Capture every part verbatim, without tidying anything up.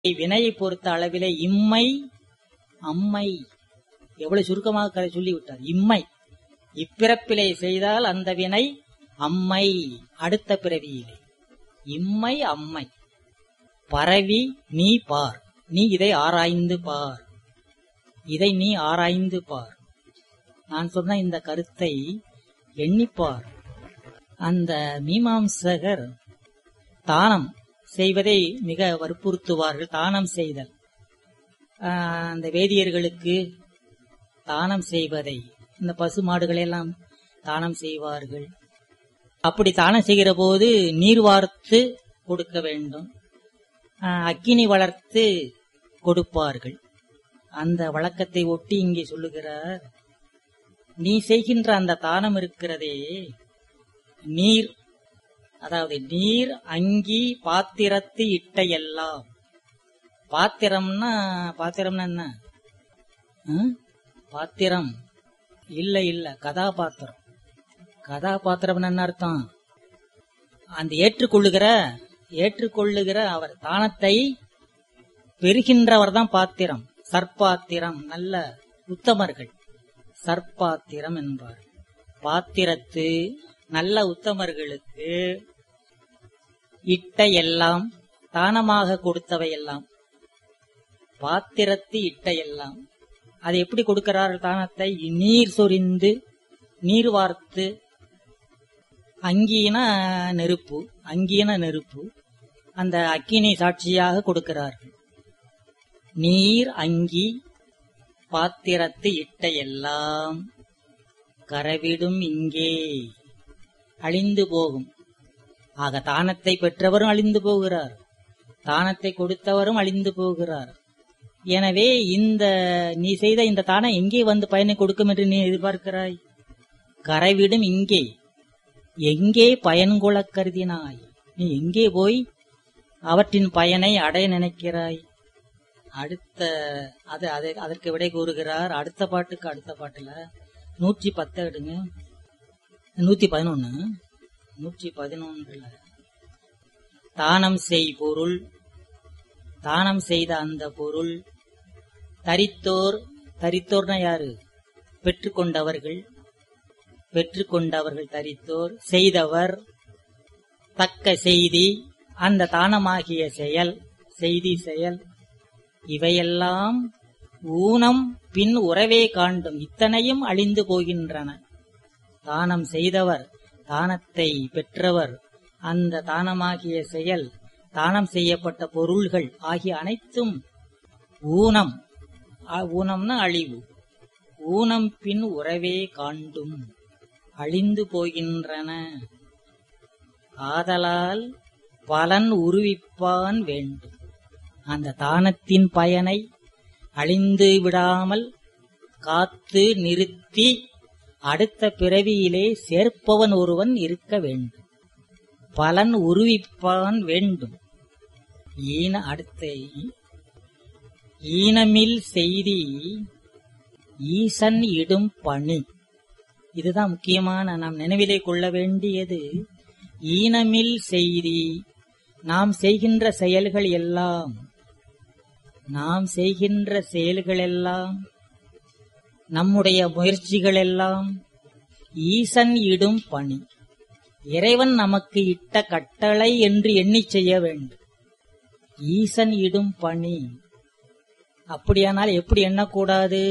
வினையை பொறுத்த அளவிலே இம்மை அம்மை எவ்வளவு சுருக்கமாக கதை சொல்லிவிட்டார். இம்மை இப்பிறப்பிலே செய்தால் அந்த வினை அம்மை அடுத்த பிறவியிலே. இம்மை அம்மை பரவி நீ பார், நீ இதை ஆராய்ந்து பார், இதை நீ ஆராய்ந்து பார். நான் சொன்ன இந்த கருத்தை எண்ணிப்பார். அந்த மீமாம்சகர் தானம் செய்வதை மிக வற்புறுத்துவார்கள். தானம் செய்தல், அந்த வேதியர்களுக்கு தானம் செய்வதை, இந்த பசு மாடுகளை எல்லாம் தானம் செய்வார்கள். அப்படி தானம் செய்கிற போது நீர் வார்த்து கொடுக்க வேண்டும், அக்கினி வளர்த்து கொடுப்பார்கள். அந்த வழக்கத்தை ஒட்டி இங்கே சொல்லுகிறார், நீ செய்கின்ற அந்த தானம் இருக்கிறதே, நீர், அதாவது நீர் அங்கி பாத்திரத்து இட்ட எல்லாம். பாத்திரம்னா பாத்திரம்னா என்ன? பாத்திரம் இல்ல இல்ல கதாபாத்திரம். கதாபாத்திரம் என்ன அர்த்தம்? அந்த ஏற்றுக்கொள்ளுகிற ஏற்றுக்கொள்ளுகிற அவர் தானத்தை பெறுகின்றவர் தான் பாத்திரம். சற்பாத்திரம், நல்ல உத்தமர்கள் சற்பாத்திரம் என்பார். பாத்திரத்து நல்ல உத்தமர்களுக்கு இட்ட எல்லாம், தானமாக கொடுத்தவை எல்லாம். பாத்திரத்து இட்ட எல்லாம், அதை எப்படி கொடுக்கிறார்கள் தானத்தை? நீர் சொரிந்து, நீர் வார்த்து, அங்கீன நெருப்பு, அங்கீன நெருப்பு, அந்த அக்கினி சாட்சியாக கொடுக்கிறார்கள். நீர் அங்கி பாத்திரத்து இட்ட எல்லாம் கரவிடும் இங்கே, அழிந்து போகும். ஆக தானத்தை பெற்றவரும் அழிந்து போகிறார், தானத்தை கொடுத்தவரும் அழிந்து போகிறார். எனவே இந்த நீ செய்த இந்த தானம் எங்கே வந்து பயனை கொடுக்கும் என்று நீ எதிர்பார்க்கிறாய்? கரைவிடும் இங்கே, எங்கே பயன்கொள்ள கருதினாய்? நீ எங்கே போய் அவற்றின் பயனை அடைய நினைக்கிறாய்? அடுத்த அது அதற்கு விடை கூறுகிறார் அடுத்த பாட்டுக்கு. அடுத்த பாட்டுல நூற்றி பத்து எடுங்க, நூத்தி பதினொன்னு நூற்றி பதினொன்றுல தானம் செய் பொருள், தானம் செய்த அந்த பொருள் தரித்தோர், தரித்தோர்னா யாரு? பெற்றுக்கொண்டவர்கள், பெற்றுக்கொண்டவர்கள் தரித்தோர். செய்தவர் தக்க செய்தி, அந்த தானமாகிய செயல், செய்தி செயல், இவையெல்லாம் ஊனம் பின் உறவே காண்டும், இத்தனையும் அழிந்து போகின்றன. தானம் செய்தவர், தானத்தை பெற்றவர், அந்த தானமாகிய செயல், தானம் செய்யப்பட்ட பொருள்கள் ஆகிய அனைத்தும் ஊனம், ஊனம்னா அழிவு, ஊனம் பின் உறவே காண்டும், அழிந்து போகின்றன. ஆதலால் பலன் உருவிப்பான் வேண்டும். அந்த தானத்தின் பயனை அழிந்து விடாமல் காத்து நிறுத்தி அடுத்த பிறவியிலே சேர்ப்பவன் ஒருவன் இருக்க வேண்டும். பலன் உருவிப்பான் வேண்டும். ஈன அடுத்த ஈனமில் செய்தி ஈசன் இடும் பணி. இதுதான் முக்கியமான நாம் நினைவிலே கொள்ள வேண்டியது. ஈனமில் செய்தி, நாம் செய்கின்ற செயல்கள் எல்லாம், நாம் செய்கின்ற செயல்கள் எல்லாம், நம்முடைய முயற்சிகள் எல்லாம் ஈசன் இடும் பணி, இறைவன் நமக்கு இட்ட கட்டளை என்று எண்ணி செய்ய வேண்டும். ஈசன் இடும் பணி. அப்படியானால் எப்படி எண்ணக்கூடாது?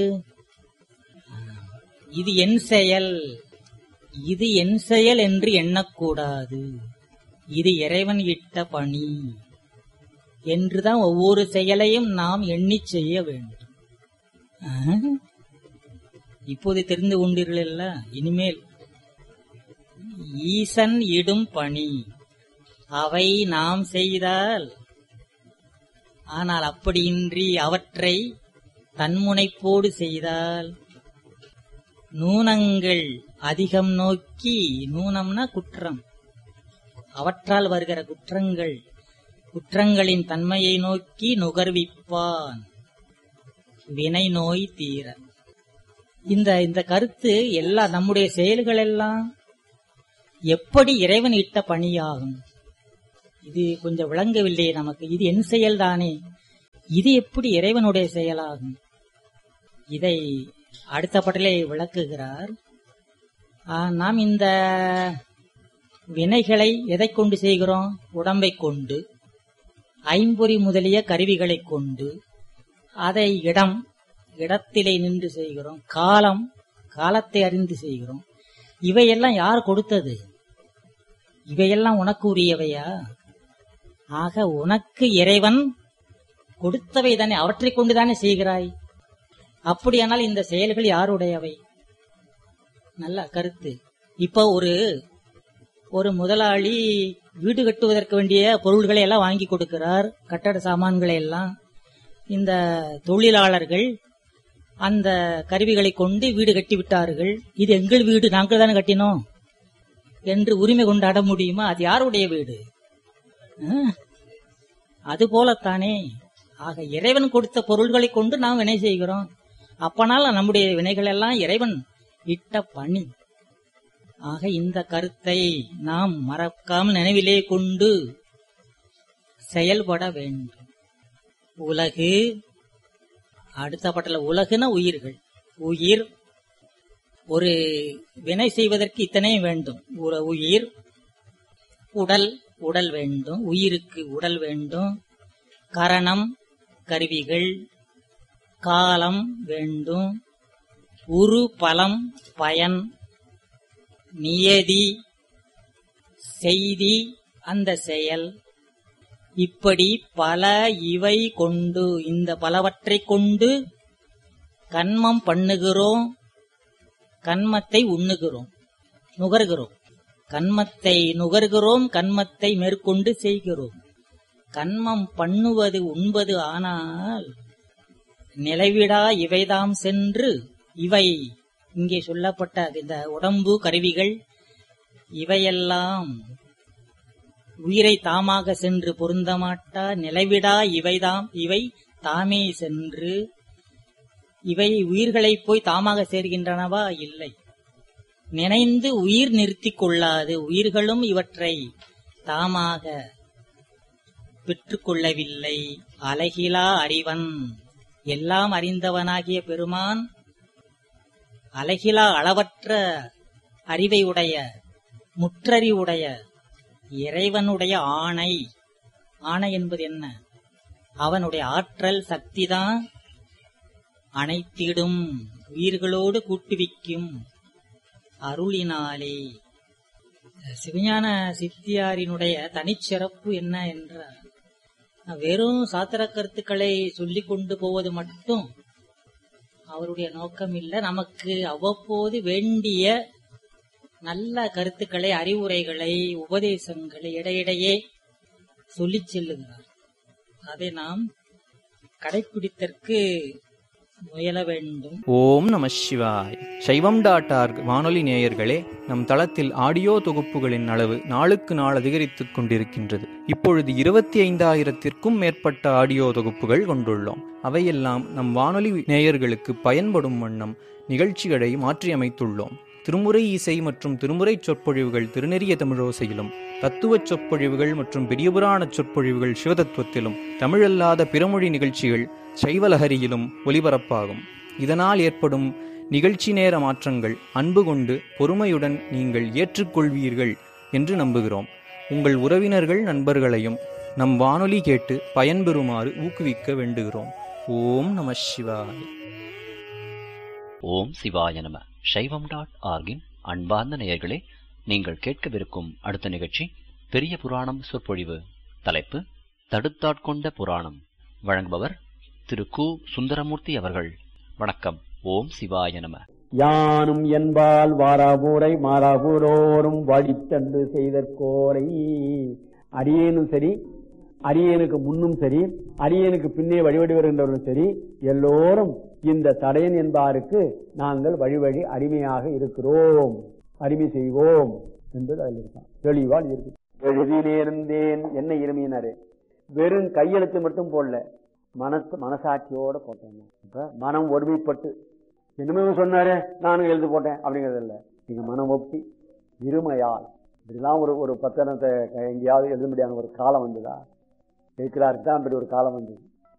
இது என் செயல், இது என் செயல் என்று எண்ணக்கூடாது. இது இறைவன் இட்ட பணி என்றுதான் ஒவ்வொரு செயலையும் நாம் எண்ணி செய்ய வேண்டும். இப்போது தெரிந்து கொண்டீர்கள். இனிமேல் ஈசன் இடும் பணி அவை நாம் செய்தால், ஆனால் அப்படியின்றி அவற்றை தன்முனைப்போடு செய்தால் நூனங்கள் அதிகம் நோக்கி, நூனம்னா குற்றம், அவற்றால் வருகிற குற்றங்கள், குற்றங்களின் தன்மையை நோக்கி நுகர்விப்பான் வினை நோய் தீர. இந்த இந்த கருத்து எல்லா நம்முடைய செயல்கள் எல்லாம் எப்படி இறைவன் இட்ட பணியாகும். இது கொஞ்சம் விளங்கவில்லையே நமக்கு. இது என் செயல்தானே, இது எப்படி இறைவனுடைய செயலாகும்? இதை அடுத்த பாட்டிலே விளக்குகிறார். நாம் இந்த வினைகளை எதை கொண்டு செய்கிறோம்? உடம்பை கொண்டு, ஐம்பொறி முதலிய கருவிகளை கொண்டு, அதை இடம் இடத்திலே நின்று செய்கிறோம், காலம் காலத்தை அறிந்து செய்கிறோம். இவையெல்லாம் யார் கொடுத்தது? இவையெல்லாம் உனக்கு உரியவையா? ஆக உனக்கு இறைவன் கொடுத்தவை தானே, அவற்றை கொண்டுதானே செய்கிறாய். அப்படியானால் இந்த செயல்கள் யாருடையவை? நல்ல கருத்து. இப்ப ஒரு ஒரு முதலாளி வீடு கட்டுவதற்கு வேண்டிய பொருள்களை எல்லாம் வாங்கி கொடுக்கிறார், கட்டட சாமான்களை எல்லாம். இந்த தொழிலாளர்கள் அந்த கருவிகளை கொண்டு வீடு கட்டி விட்டார்கள். இது எங்கள் வீடு, நாங்கள் தானே கட்டினோம் என்று உரிமை கொண்டாட முடியுமா? அது யாருடைய வீடு? அது போலத்தானே. ஆக இறைவன் கொடுத்த பொருள்களை கொண்டு நாம் வினை செய்கிறோம். அப்பனால் நம்முடைய வினைகள் எல்லாம் இறைவன் இட்ட பணி. ஆக இந்த கருத்தை நாம் மறக்காமல் நினைவிலே கொண்டு செயல்பட வேண்டும். உலகு, அடுத்த பட்டல உலகுன உயிர்கள். உயிர் ஒரு வினை செய்வதற்கு இத்தனை வேண்டும். உயிர், உடல் உடல் வேண்டும், உயிருக்கு உடல் வேண்டும். கரணம் கருவிகள், காலம் வேண்டும், உரு பலம் பயன், நியதி செய்தி அந்த செயல். இப்படி பல இவை கொண்டு, இந்த பலவற்றை கொண்டு கன்மம் பண்ணுகிறோம், கன்மத்தை உண்ணுகிறோம், நுகர்கிறோம். கன்மத்தை நுகர்கிறோம், கன்மத்தை மேற்கொண்டு செய்கிறோம். கன்மம் பண்ணுவது உண்பது ஆனால் நிலைவிடா இவைதாம் சென்று, இவை இங்கே சொல்லப்பட்ட இந்த உடம்பு கருவிகள் இவையெல்லாம் உயிரை தாமாக சென்று பொருந்த மாட்டா. நிலைவிடா இவைதாம், இவை தாமே சென்று, இவை உயிர்களை போய் தாமாக சேர்கின்றனவா? இல்லை. நினைந்து உயிர் நிறுத்திக் கொள்ளாது. உயிர்களும் இவற்றை தாமாக பெற்றுக்கொள்ளவில்லை. அலகிலா அறிவன், எல்லாம் அறிந்தவனாகிய பெருமான் அலகிலா அளவற்ற அறிவை உடைய, முற்றறிவுடைய இறைவனுடைய ஆணை. ஆணை என்பது என்ன? அவனுடைய ஆற்றல் சக்திதான் அனைத்திடும், உயிர்களோடு கூட்டுவிக்கும் அருளினாலே. சிவஞான சித்தியாரினுடைய தனிச்சிறப்பு என்ன என்றால், வெறும் சாத்திர கருத்துக்களை சொல்லிக் கொண்டு போவது மட்டும் அவருடைய நோக்கம் இல்லை. நமக்கு அவ்வப்போது வேண்டிய நல்ல கருத்துக்களை, அறிவுரைகளை, உபதேசங்களை இடையிடையே சொல்லிச் செல்லுகிறார். அதை நாம் கடைபிடித்தற்கு முயல வேண்டும். ஓம் நம சிவாய். சைவம் டாட் ஆர்க் வானொலி நேயர்களே, நம் தளத்தில் ஆடியோ தொகுப்புகளின் அளவு நாளுக்கு நாள் அதிகரித்துக் கொண்டிருக்கின்றது. இப்பொழுது இருபத்தி ஐந்தாயிரத்திற்கும் மேற்பட்ட ஆடியோ தொகுப்புகள் கொண்டுள்ளோம். அவையெல்லாம் நம் வானொலி நேயர்களுக்கு பயன்படும் வண்ணம் நிகழ்ச்சிகளை மாற்றியமைத்துள்ளோம். திருமுறை இசை மற்றும் திருமுறை சொற்பொழிவுகள் திருநெறிய தமிழோசையிலும், தத்துவ சொற்பொழிவுகள் மற்றும் பெரியபுராண சொற்பொழிவுகள் சிவதத்துவத்திலும், தமிழல்லாத பிறமொழி நிகழ்ச்சிகள் சைவலஹரியிலும் ஒலிபரப்பாகும். இதனால் ஏற்படும் நிகழ்ச்சி நேர மாற்றங்கள் அன்பு கொண்டு பொறுமையுடன் நீங்கள் ஏற்றுக்கொள்வீர்கள் என்று நம்புகிறோம். உங்கள் உறவினர்கள் நண்பர்களையும் நம் வானொலி கேட்டு பயன்பெறுமாறு ஊக்குவிக்க வேண்டுகிறோம். ஓம் நம சிவாய. ஓம் சிவாய நம. சைவம் டாட் ஆர்கின் அன்பார்ந்த நேயர்களே, நீங்கள் கேட்கவிருக்கும் அடுத்த நிகழ்ச்சி பெரிய புராணம் சொற்பொழிவு. தலைப்பு தடுத்தாட்கொண்ட புராணம். வழங்குபவர் திரு கு சுந்தரமூர்த்தி அவர்கள். வணக்கம். ஓம் சிவாய நம. யானும் என்பால் வாராபூரை மாறாபூரோரும் வழித்தண்டு செய்தற்கோரை. அரியனும் சரி, அரியனுக்கு முன்னும் சரி, அரியனுக்கு பின்னே வழிவடி வருகின்றவர்களும் சரி, எல்லோரும் இந்த தடையன் என்பாருக்கு நாங்கள் வழி வழி அடிமையாக இருக்கிறோம், அடிமை செய்வோம் என்பது அதில் இருக்கான். தெளிவால் இருக்கு. எழுதி நேர்ந்தேன் என்ன இருமையினாரு. வெறும் கையெழுத்து மட்டும் போடல, மனசு மனசாட்சியோட போட்டாங்க. இப்ப மனம் ஒருமைப்பட்டு என்னமே சொன்னாரு, நானும் எழுதி போட்டேன் அப்படிங்கறது இல்ல. நீங்க மனம் ஒப்பி இருமையால் இப்படிலாம் ஒரு ஒரு பத்திரத்தை எங்கேயாவது எழுத முடியாத ஒரு காலம் வந்ததா? இருக்கிறாருக்கு தான் அப்படி ஒரு காலம் வந்தது.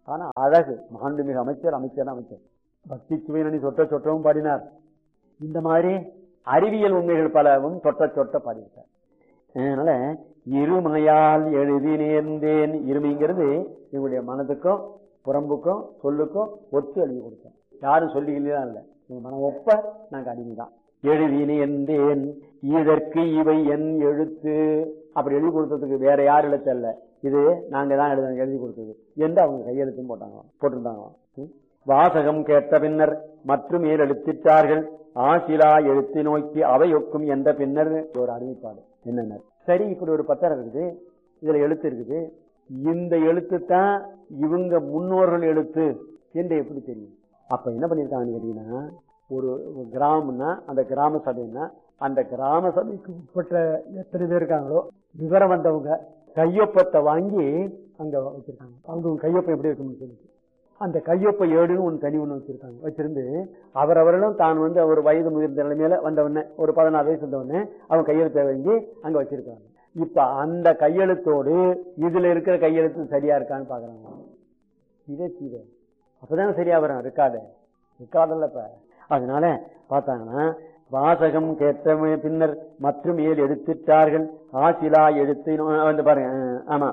ஆனா அழகு மாண்புமிகு அமைச்சர் அமைச்சர் அமைச்சர் பக்தி சுவையணி சொட்ட சொட்டவும் பாடினார். இந்த மாதிரி அறிவியல் உண்மைகள் பலவும் சொட்ட சொட்ட பாடினார். அதனால இருமையால் எழுதி நேர்ந்தேன். இருமைங்கிறது எங்களுடைய மனதுக்கும் புறம்புக்கும் சொல்லுக்கும் ஒத்து எழுதி கொடுத்தோம். யாரும் சொல்லிக்கலாம் இல்லை, எங்க மனம் ஒப்ப நாங்க அடிமைதான். எழுதி நேர்ந்தேன் இதற்கு இவை என் எழுத்து. அப்படி எழுதி கொடுத்ததுக்கு வேற யார் எழுத்தல்ல, இது நாங்க தான் எழுத எழுதி கொடுத்தது என்று அவங்க கையெழுத்தும் போட்டாங்க போட்டிருந்தாங்களாம். வாசகம் கேட்ட பின்னர் மற்றும் மேல் எழுத்திட்டார்கள் ஆசிலா எழுத்து நோக்கி அவை ஒக்கும் என்ற பின்னர் ஒரு அறிவிப்பாடு என்னென்ன. சரி, இப்படி ஒரு பத்திரம் இருக்குது, இதுல எழுத்து இருக்குது, இந்த எழுத்து தான் இவங்க முன்னோர்கள் எழுத்து என்று எப்படி தெரியும்? அப்ப என்ன பண்ணிருக்காங்கன்னு கேட்டீங்கன்னா, ஒரு கிராமம்னா அந்த கிராம சபைன்னா அந்த கிராம சபைக்கு உட்பட்ட எத்தனை பேர் இருக்காங்களோ விவரம் வந்தவங்க கையொப்பத்தை வாங்கி அங்க வச்சிருக்காங்க. அவங்க கையொப்பம் எப்படி இருக்குன்னு சொல்லி அந்த கையொப்ப ஏடுன்னு ஒன்று தனி ஒன்று வச்சிருக்காங்க. வச்சிருந்து அவரவர்களும் தான் வந்து ஒரு வயது முதிர்ந்த நிலைமையில வந்தவொடனே ஒரு பதினாறு வயசு வந்தவொடனே அவங்க கையெழுத்தை வாங்கி அங்க வச்சிருக்காங்க. இப்ப அந்த கையெழுத்தோடு இதுல இருக்கிற கையெழுத்து சரியா இருக்கான்னு பாக்குறாங்க. இதே சீதை அப்பதானே சரியா வரும் ரெக்கார்டு ரெக்கார்டில். இப்ப அதனால பார்த்தாங்கன்னா வாசகம் கேட்ட பின்னர் மற்றும் ஏழு எடுத்துட்டார்கள் ஆசிலா எழுத்தை வந்து பாருங்க. ஆமா,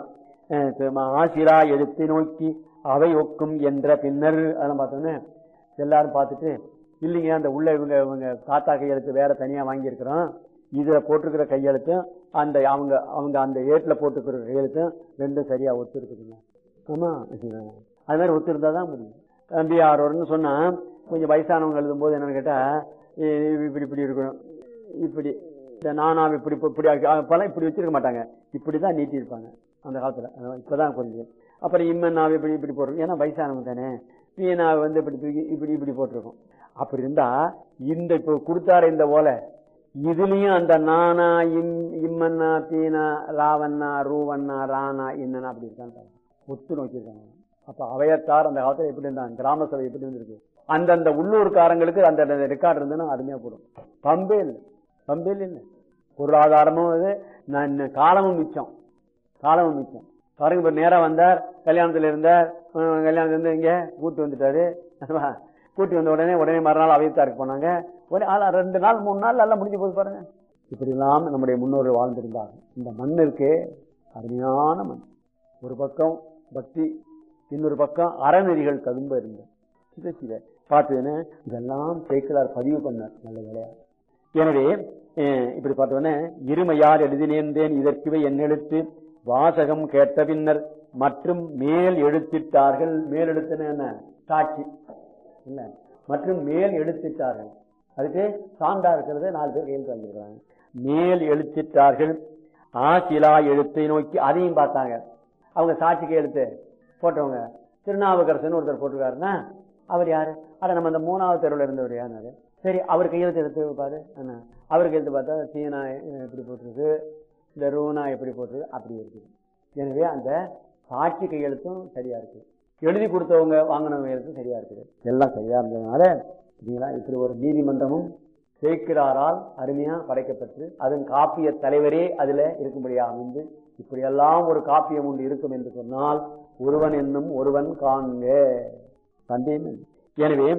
ஆசிலா எழுத்தை நோக்கி அவை ஒக்கும் என்ற பின்னர் அதெல்லாம் பார்த்தோன்னே எல்லாரும் பார்த்துட்டு இல்லைங்க அந்த உள்ள இவங்க இவங்க தாத்தா கையெழுத்து வேற தனியா வாங்கியிருக்கிறோம், இதுல போட்டிருக்கிற கையெழுத்தும் அந்த அவங்க அவங்க அந்த ஏட்டுல போட்டுக்கிற கையெழுத்தும் ரெண்டும் சரியா ஒத்து இருக்குதுங்க. ஆமா, அது மாதிரி ஒத்து இருந்தா தான் முடியும். தம்பி ஆரோன்னு சொன்னா கொஞ்சம் வயசானவங்க எழுதும் போது என்னன்னு கேட்டா இப்படி இப்படி இருக்கணும், இப்படி இந்த நானா இப்படி இப்படி பலம் இப்படி வச்சிருக்க மாட்டாங்க, இப்படிதான் நீட்டி இருப்பாங்க அந்த காலத்துல. இப்பதான் கொஞ்சம் அப்புறம் இம்மன்னாவை இப்படி இப்படி போட்டிருக்கோம், ஏன்னா வயசானவங்க தானே. பீனாவை வந்து இப்படி தூக்கி இப்படி இப்படி போட்டிருக்கோம். அப்படி இருந்தா இந்த இப்போ கொடுத்தாரு இந்த ஓலை இதுலயும் அந்த நானா இம் இம்மன்னா பீனா ராவண்ணா ரூவண்ணா ராணா இன்னனா அப்படி இருக்கான்னு ஒத்து நோக்கியிருக்காங்க. அப்ப அவையத்தார் அந்த காலத்துல எப்படி இருந்தாங்க, கிராம சபை எப்படி இருந்திருக்கு, அந்தந்த உள்ளூர்காரங்களுக்கு அந்த ரெக்கார்டு இருந்ததுன்னா அருமையா போடும். பம்பே இல்லை பம்பே இல்லை பொருளாதாரமும் இது காலமும் மிச்சம் காலமும் மிச்சம். பாருங்க, இப்ப நேரம் வந்தார், கல்யாணத்துல இருந்தார், கல்யாணத்துல இருந்து இங்க கூட்டு வந்துட்டாரு, கூட்டி வந்த உடனே உடனே மறுநாள் அவையத்தாருக்கு போனாங்க, ரெண்டு நாள் மூணு நாள் எல்லாம் முடிஞ்சு போது பாருங்க. இப்படி இல்லாம நம்முடைய முன்னோர்கள் வாழ்ந்திருந்தாங்க. இந்த மண் இருக்கே அருமையான மண். ஒரு பக்கம் பக்தி, இன்னொரு பக்கம் அறநெறிகள் ததும்ப இருந்த சிவ சிவ பார்த்ததுன்னு இதெல்லாம் சேக்கிழார் பதிவு பண்ணார். நல்ல வேலையா. எனவே இப்படி பார்த்தோன்னே இருமையார் எழுதி நேர்ந்தேன் இதற்குவே என் எழுத்து வாசகம் கேட்ட பின்னர் மற்றும் மேல் எழுத்திட்டார்கள். மேல் எழுத்துன்னு என்ன சாட்சி இல்ல, மற்றும் மேல் எழுத்திட்டார்கள். அதுக்கு சான்றா இருக்கிறது நாலு பேர் கையெழுத்து வாங்கியிருக்கிறாங்க. மேல் எழுத்திட்டார்கள் ஆசிலா எழுத்தை நோக்கி அதையும் பார்த்தாங்க. அவங்க சாட்சிக்கு எழுத்து போட்டவங்க திருநாவுக்கரசன் ஒருத்தர் போட்டிருக்காருன்னா அவர் யாரு, ஆனா நம்ம அந்த மூணாவது தெருவில் இருந்தவர் யாரு, சரி அவர் கையெழுத்து எடுத்து பாரு என்ன, அவர் கையெழுத்து பார்த்தா சீனா எப்படி போட்டிருக்கு, இந்த ரூனா எப்படி போட்டிருக்கு, அப்படி இருக்குது. எனவே அந்த சாட்சி கையெழுத்தும் சரியா இருக்கு, எழுதி கொடுத்தவங்க வாங்கினவங்க எழுத்தும் சரியா இருக்குது, எல்லாம் சரியா இருந்ததுனால இப்படி ஒரு நீதிமன்றமும் சேக்கிழாரால் அருமையா படைக்கப்பட்டு அதன் காப்பிய தலைவரே அதுல இருக்கும்படியா அமைந்து இப்படியெல்லாம் ஒரு காப்பியம் ஒன்று இருக்கும் என்று சொன்னால் ஒருவன் என்னும் ஒருவன் காண்க சந்தேகம். எனவே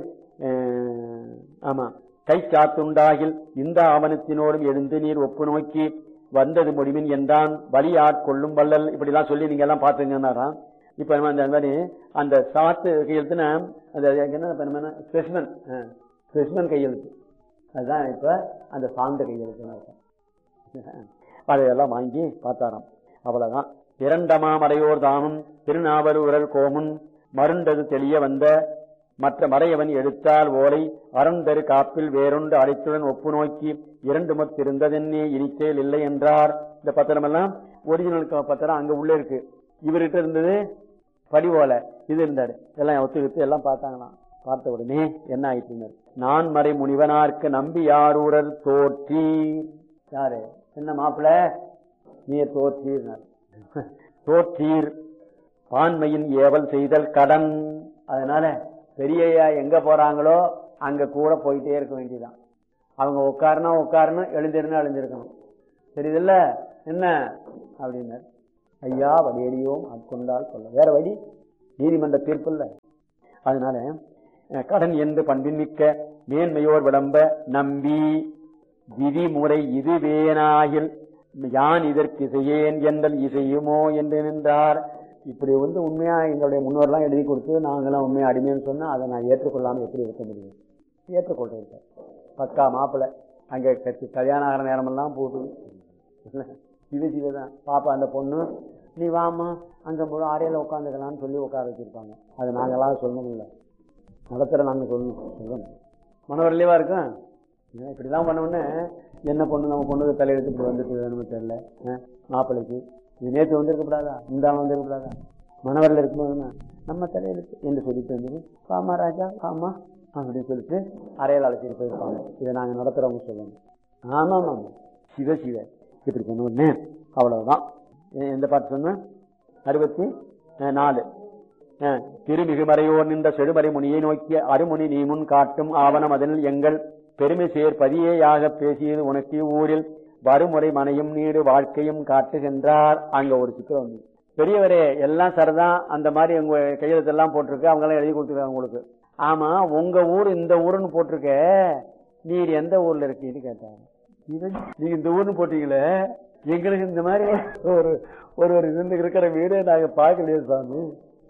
ஆமா கை சாத்துண்டாகில் இந்த ஆவணத்தினோடும் எழுந்து நீர் ஒப்பு நோக்கி வந்தது முடிவின் என்றான் வலியாட்கொள்ளும் வள்ளல். இப்படி எல்லாம் சொல்லி நீங்க எல்லாம் பாத்துங்கன்னாராம். இப்ப அந்த மாதிரி அந்த சாத்து கையெழுத்துனா என்ன ஸ்பெசிமன் ஸ்பெசிமன் கையெழுத்து, அதுதான் இப்ப அந்த சார்ந்த கையெழுத்துன்னு இருக்கும். அதையெல்லாம் வாங்கி பார்த்தாராம். அவ்வளவுதான். இரண்டமாம் அறையோர் தாமும் திருநாவலூரல் கோமுன் மருண்டது தெளிய வந்த மற்ற மறையவன் எடுத்தால் ஓலை அறந்தரு காப்பில் வேறொன்று அழைத்துடன் ஒப்பு நோக்கி இரண்டு மத்திருந்ததென்னே இனிச்சேல் இல்லை என்றார். இந்த பத்திரம் எல்லாம் ஒரிஜினல் பத்திரம் அங்க உள்ள இருக்கு, இவர்கிட்ட இருந்தது படி ஓலை, இது இருந்தாரு. எல்லாம் ஒத்துக்கிட்டு எல்லாம் பார்த்தாங்களாம். பார்த்த உடனே என்ன ஆயிட்டு, நான் மறை முனிவனார்க்கு நம்பி யாரூரர் தோற்றி. யாரு என்ன மாப்பிள்ள நீர் தோற்றீர் தோற்றீர் பான்மையின் ஏவல் செய்தல் கடன். அதனால பெரியய்யா எங்க போறாங்களோ அங்க கூட போயிட்டே இருக்க வேண்டியதான். அவங்க உட்காருனா உட்காரணும், எழுந்திருந்தா எழுந்திருக்கணும். தெரியுதுல்ல என்ன அப்படின்னாரு. ஐயா வடியடியோம் ஆட்கொண்டால் சொல்ல வேற வழி நீதிமன்ற தீர்ப்பு இல்ல. அதனால கடன் என்று பண்பின் மிக்க மேன்மையோர் விளம்ப நம்பி விதிமுறை இது வேணாயில் யான் இதற்கு இசையேன் என்றல் இசையுமோ என்று நின்றார். இப்படி வந்து உண்மையா எங்களுடைய முன்னோர்லாம் எழுதி கொடுத்து நாங்களாம் உண்மையா அடிமைன்னு சொன்னா அதை நான் ஏற்றுக்கொள்ளாமல் எப்படி இருக்க முடியும்? ஏற்றுக்கொள்றேன். பக்கா மாப்பிள்ளை அங்கே கல்யாண ஆகிற நேரமெல்லாம் போட்டு இது சிவதான் பாப்பா அந்த பொண்ணு நீ வாமா அங்கே போய் ஆடையில உட்காந்துக்கலாம்னு சொல்லி உட்கார வச்சிருப்பாங்க. அது நாங்களாம் சொல்லணும் இல்லை, நடத்துகிற நாங்கள் சொல்லணும் சொல்லணும் மனவரலையவா இருக்கும். இப்படிலாம் பண்ணோன்னே என்ன பொண்ணு நம்ம பொண்ணுக்கு தலையெடுத்து இப்படி வந்துட்டு வேணும்னு தெரியல. மாப்பிள்ளைக்கு இது நேற்று வந்திருக்கப்படாதா, இந்த ஆள் வந்திருக்கப்படாதா, மனவரில் இருக்கும்போதுன்னா நம்ம தலையெழுத்து என்று சொல்லிட்டு வந்து பாமா ராஜா பாமா அப்படின்னு சொல்லிட்டு அறையில் அழைச்சிட்டு போயிருப்பாங்க. இதை நாங்கள் நடத்துகிறவங்க சொல்லணும். ஆமாம் ஆமாம் சிவ சிவ இப்படி சொன்ன உடனே அவ்வளவுதான். எந்த பாட்டு சொன்ன? அறுபத்தி நாலு. திருமிகு மறையோர் நின்ற செடுமறை முனியை நோக்கிய அருமுனி நீ முன் காட்டும் ஆவணம் அதில் எங்கள் பெருமை சேர் பதியேயாக பேசியது உனக்கு ஊரில் வருமுறை மனையும் நீடு வாழ்க்கையும் காட்டுகின்றார். அங்க ஒரு சித்திரம் வந்து பெரியவரே எல்லாம் சரிதான், அந்த மாதிரி உங்க கையெழுத்தெல்லாம் போட்டிருக்கு, அவங்க எல்லாம் எழுதி கொடுத்துருக்காங்க உங்களுக்கு. ஆமா உங்க ஊர் இந்த ஊருன்னு போட்டிருக்க, நீர் எந்த ஊர்ல இருக்கீன்னு கேட்டாங்க. நீங்க இந்த ஊர்னு போட்டீங்களே, எங்களுக்கு இந்த மாதிரி ஒரு ஒரு இருக்கிற வீடு நாங்க பார்க்கலையே சாமி.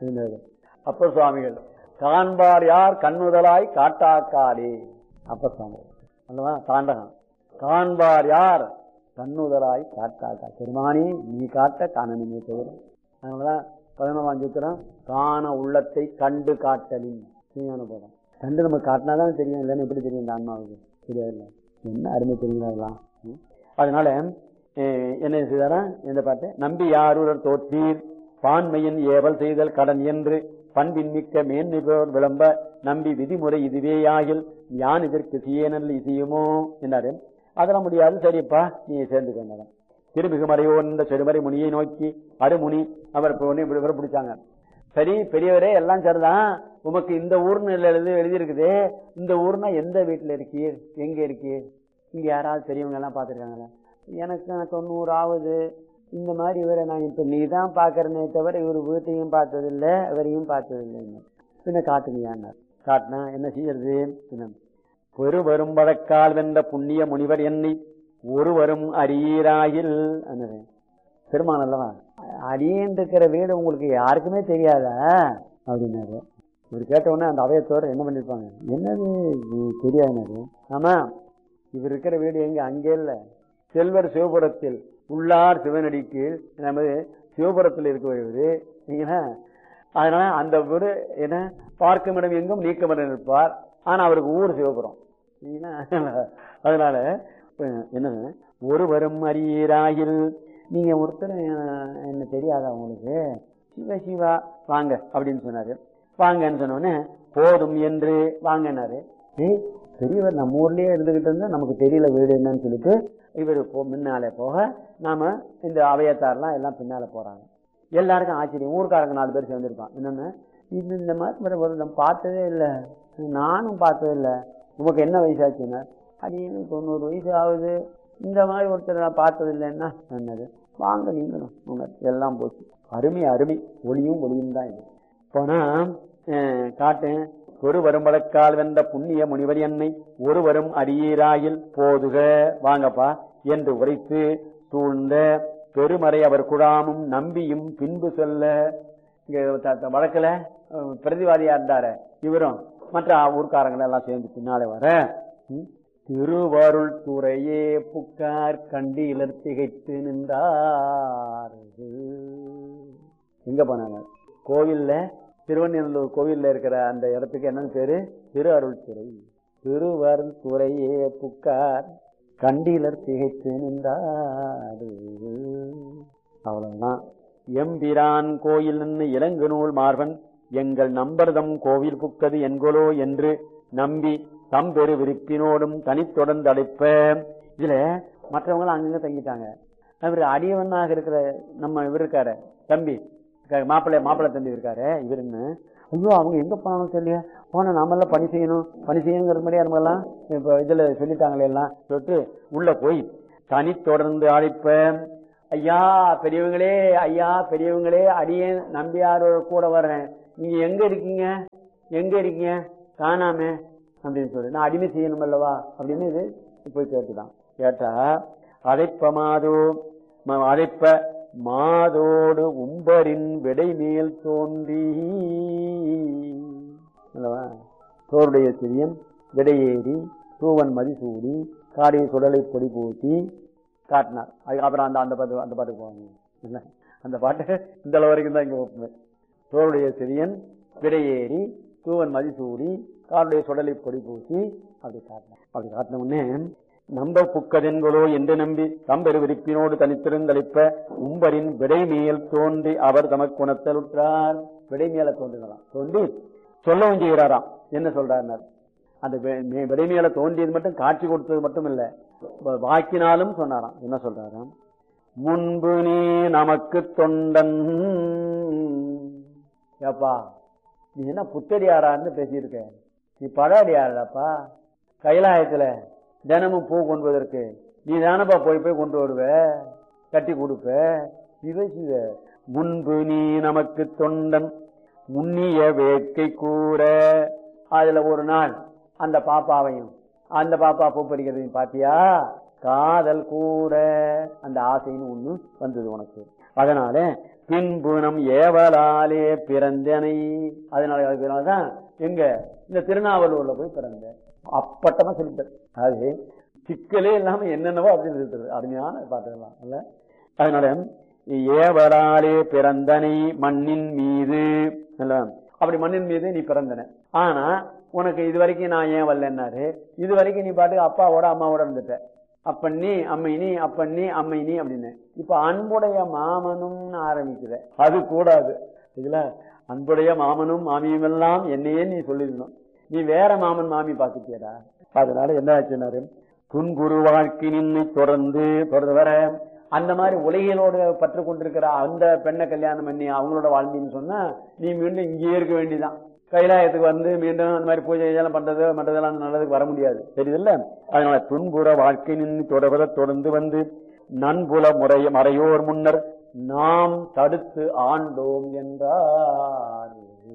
அப்ப சுவாமிகள் காண்பார் யார் கண்ணுதலாய் காட்டாக்காளே. அப்ப சுவாமி அல்லவா தாண்டகம் காண்பார் யார் கண்ணுதலாய் காட்டாக்கா. பெருமானி நீ காட்ட காணனுமே தவிர. அதனாலதான் பதினொன்றாம் சூத்திரம் காண உள்ளத்தை கண்டு காட்டலின் சரியான போதும். கண்டு நம்ம காட்டினாதான் தெரியும், இல்லைன்னு எப்படி தெரியும் இந்த ஆன்மாவுக்கு தெரியாது. என்ன அருமை தெரியுங்களா? அதனால என்ன செய்தாரா இந்த பாட்டு? நம்பி யாரூரர் தோற்றீர் பான்மையின் ஏவல் செய்தல் கடன் என்று பண்பின் மிக்க மேன்மை விளம்ப நம்பி விதிமுறை இதுவே ஆகில் யான் இதற்கு சியேனல் இசையுமோ என்றாரு. அதெல்லாம் முடியாது, சரிப்பா நீ சேர்ந்துக்க. திருமிகு மறையோ இந்த செடுமறை முனியை நோக்கி அருமுனி அவர் இவரை பிடிச்சாங்க. சரி பெரியவரே எல்லாம் சரிதான், உமக்கு இந்த ஊர்னு எழுதி எழுதியிருக்குது, இந்த ஊர்னா எந்த வீட்டுல இருக்கீர், எங்க இருக்கீர், இங்க யாராவது பெரியவங்க எல்லாம் பாத்துருக்காங்களா? எனக்கு தொண்ணூறு ஆகுது, இந்த மாதிரி இவரை நான் இப்ப நீ தான் பாக்குறனே தவிர இவர் வீட்டையும் பார்த்ததில்லை இவரையும் பார்த்ததில்லைன்னு. பின்ன காட்டுனியான்னார். காட்டினா என்ன செய்யறது? பெரு வரும் வழக்கால் வென்ற புண்ணிய முனிவர் என்னை ஒருவரும் அரியராயில் பெருமான் அல்லவா அடியேன் இருக்கிற வீடு உங்களுக்கு யாருக்குமே தெரியாதா அப்படின்னாரு. இவர் கேட்ட உடனே அந்த அவையத்தோடு என்ன பண்ணிருப்பாங்க, என்னது தெரியாது. ஆமா இவர் இருக்கிற வீடு எங்க அங்கே இல்ல, செல்வர் சிவபுரத்தில் உள்ளார் சிவனடிக்கு நமது சிவபுரத்தில் இருக்கிறது. அதனால அந்த வீடு என்ன பார்க்கும் இடம் எங்கும் நீக்கமிடம் இருப்பார், ஆனா அவருக்கு ஊர் சிவபுரம். அதனால என்ன ஒருவரும் அரியராயில் நீங்க ஒருத்தர் என்ன தெரியாதா உங்களுக்கு, சிவ சிவா வாங்க அப்படின்னு சொன்னாரு. வாங்கன்னு சொன்னோடனே போதும் என்று வாங்கினாரு. ஏய் பெரியவர் நம்ம ஊர்லயே இருந்துகிட்டு இருந்தா நமக்கு தெரியல வீடு என்னன்னு சொல்லிட்டு இவர் முன்னாலே போக நாம இந்த அவையத்தாரெல்லாம் எல்லாம் பின்னால போறாங்க. எல்லாருக்கும் ஆச்சரியம். ஊருக்காரங்க நாலு பேர் சேர்ந்துருப்பான். என்னன்னு இது இந்த மாதிரி நம்ம பார்த்ததே இல்லை, நானும் பார்த்ததே இல்லை, உமக்கு என்ன வயசாச்சுன்னா அது தொண்ணூறு வயசு ஆகுது, இந்த மாதிரி ஒருத்தர் நான் பார்த்தது இல்லைன்னா என்னது வாங்க நீங்களும் உங்க எல்லாம் போச்சு. அருமை அருமை ஒளியும் ஒளியும் தான் இது. போனா காட்டேன் ஒரு வரும் வழக்கால் வென்ற புண்ணிய முனிவர் என்னை ஒருவரும் அரியராயில் போதுக வாங்கப்பா என்று உரைத்து சூழ்ந்த பெருமறை அவர் குழாமும் நம்பியும் பின்பு சொல்ல. இங்க வழக்குல பிரதிவாதியா இருந்தாரு இவரும் மற்ற ஊர்க்காரங்களை எல்லாம் சேர்ந்து பின்னாலே வர திருவருள் துறையே புக்கார் கண்டிலர் திகைத்து நின்றார். எங்க போனாங்க? கோவில்ல திருவண்ணூர் கோவில்ல இருக்கிற அந்த இடத்துக்கு என்னன்னு பேரு? திரு அருள் துறை. திருவருள் துறையே புக்கார் கண்டிலர் திகைத்து நின்றார். அவ்வளவுதான். எம்பிரான் கோயில் நின்று இலங்கு நூல் மார்பன் எங்கள் நம்பர்தம் கோவில் புக்கது என்கொலோ என்று நம்பி தம் பெரு விருப்பினோடும் தனித்தொடர்ந்து அடைப்ப. இதுல மற்றவங்களும் அங்கங்க தங்கிட்டாங்க. இவர் அடியவனாக இருக்கிற நம்ம இவர் இருக்காரு தம்பி, மாப்பிள்ளை மாப்பிள்ளை தம்பி இருக்காரு இவருன்னு. ஐயோ அவங்க எங்க போனாலும் தெரியல, போன நாமெல்லாம் பணி செய்யணும் பணி செய்யணுங்கிற மாதிரி நம்மெல்லாம் இப்ப இதுல சொல்லிட்டாங்களே எல்லாம் சொல்லிட்டு உள்ள போய் தனி தொடர்ந்து அழைப்ப. ஐயா பெரியவங்களே, ஐயா பெரியவங்களே, அடியேன் நம்பியாரோட கூட வர்றேன், நீங்க எங்க இருக்கீங்க எங்க இருக்கீங்க காணாம அப்படின்னு சொல்லி நான் அடிமை செய்யணும் அல்லவா அப்படின்னு இது போய் கேட்டுதான். கேட்டா அழைப்ப மாதோ அழைப்ப மாதோடு உம்பரின் விடை மேல் தோன்றி அல்லவா தோருடைய சிறியன் விடையேறி தூவன் மதிசூடி காரிய சுடலை பொடி பூட்டி காட்டினார். அதுக்கப்புறம் அந்த அந்த பாட்டு அந்த பாட்டுக்கு போவாங்க. அந்த பாட்டு இந்த அளவு வரைக்கும் தான் இங்க ஒப்புமை. தோருடைய சிறியன் விடையேறி தூவன் மதிசூடி காருடைய சுடலை பொடி பூட்டி அப்படி காட்டினார். அப்படி காட்டின உடனே நம்ப புக்கதென்களோ என்று நம்பி தம்பெரு விரிப்பினோடு தனித்திருந்தளிப்ப உம்பரின் விடை மேல் தோன்றி அவர் தமக்கு குணத்தலுற்றார். விடை மேல தோன்றினாராம். தோன்றி சொல்லவும் செய்கிறாராம். என்ன சொல்றார்? அந்த விடை மேல தோன்றியது மட்டும் காட்சி கொடுத்தது மட்டும் இல்ல, வாக்கினாலும் சொன்னாராம். என்ன சொல்றாராம்? முன்பு நீ நமக்கு தொண்டன். ஏப்பா நீ என்ன புத்தடியாரான்னு பேசியிருக்க, நீ படாடியாரப்பா. கைலாயத்துல தினமும் பூ கொண்டு வருவதற்கு நீ தானப்பா போய் போய் கொண்டு வருவ, கட்டி கொடுப்ப. சிவ சிவ முன்பு நீ நமக்கு தொண்டன் முன்னிய வேட்கை கூற. அதுல ஒரு நாள் அந்த பாப்பாவையும் அந்த பாப்பா பூ பறிக்கிறதையும் பாத்தியா, காதல் கூற அந்த ஆசைன்னு ஒண்ணு வந்தது உனக்கு. அதனால பின்பு நம் ஏவலாலே பிறந்தனை. அதனால அதனாலதான் எங்க இந்த திருநாவலூர்ல போய் பிறந்த அப்பட்டமா சொல்லிட்டார். அது சிக்கலே இல்லாம என்னென்னவோ அப்படின்னு சொல்லிட்டு அருமையான பாட்டுலாம் இல்ல. அதனால ஏவலாலே பிறந்தனை மண்ணின் மீது அப்படி மண்ணின் மீது நீ பிறந்தன. ஆனா உனக்கு இது வரைக்கும் நான் ஏன் வரலன்னாரு, இது வரைக்கும் நீ பாட்டுக்கு அப்பாவோட அம்மாவோட இருந்துட்ட. அப்பண்ணி அம்மை நீ அப்பண்ணி அம்மை நீ அப்படின்னு. இப்ப அன்புடைய மாமனும் ஆரம்பிக்கிற, அது கூடாது. இதுல அன்புடைய மாமனும் மாமியும் எல்லாம் என்னையே நீ சொல்லிடணும். நீ வேற மாமன் மாமி பாத்துட்டியடா. அதனால என்ன ஆச்சுன்னாரு, துன்குரு வாழ்க்கை நின்று தொடர்ந்து தொடர்ந்து வர அந்த மாதிரி உலகிலோடு பற்று கொண்டிருக்கிற அந்த பெண்ணை கல்யாணம் பண்ணி அவங்களோட வாழ்ந்தின்னு சொன்னா நீ மீண்டும் இங்கேயே இருக்க வேண்டியதான். கைலாயத்துக்கு வந்து மீண்டும் அந்த மாதிரி பூஜை எல்லாம் பண்றது மற்றதெல்லாம் நல்லதுக்கு வர முடியாது, தெரியுதுல்ல. அதனால துன்புற வாழ்க்கை நின்று தொடர்வத தொடர்ந்து வந்து நன்புல முறைய மறையோர் முன்னர் நாம் தடுத்து ஆண்டோம் என்றார்.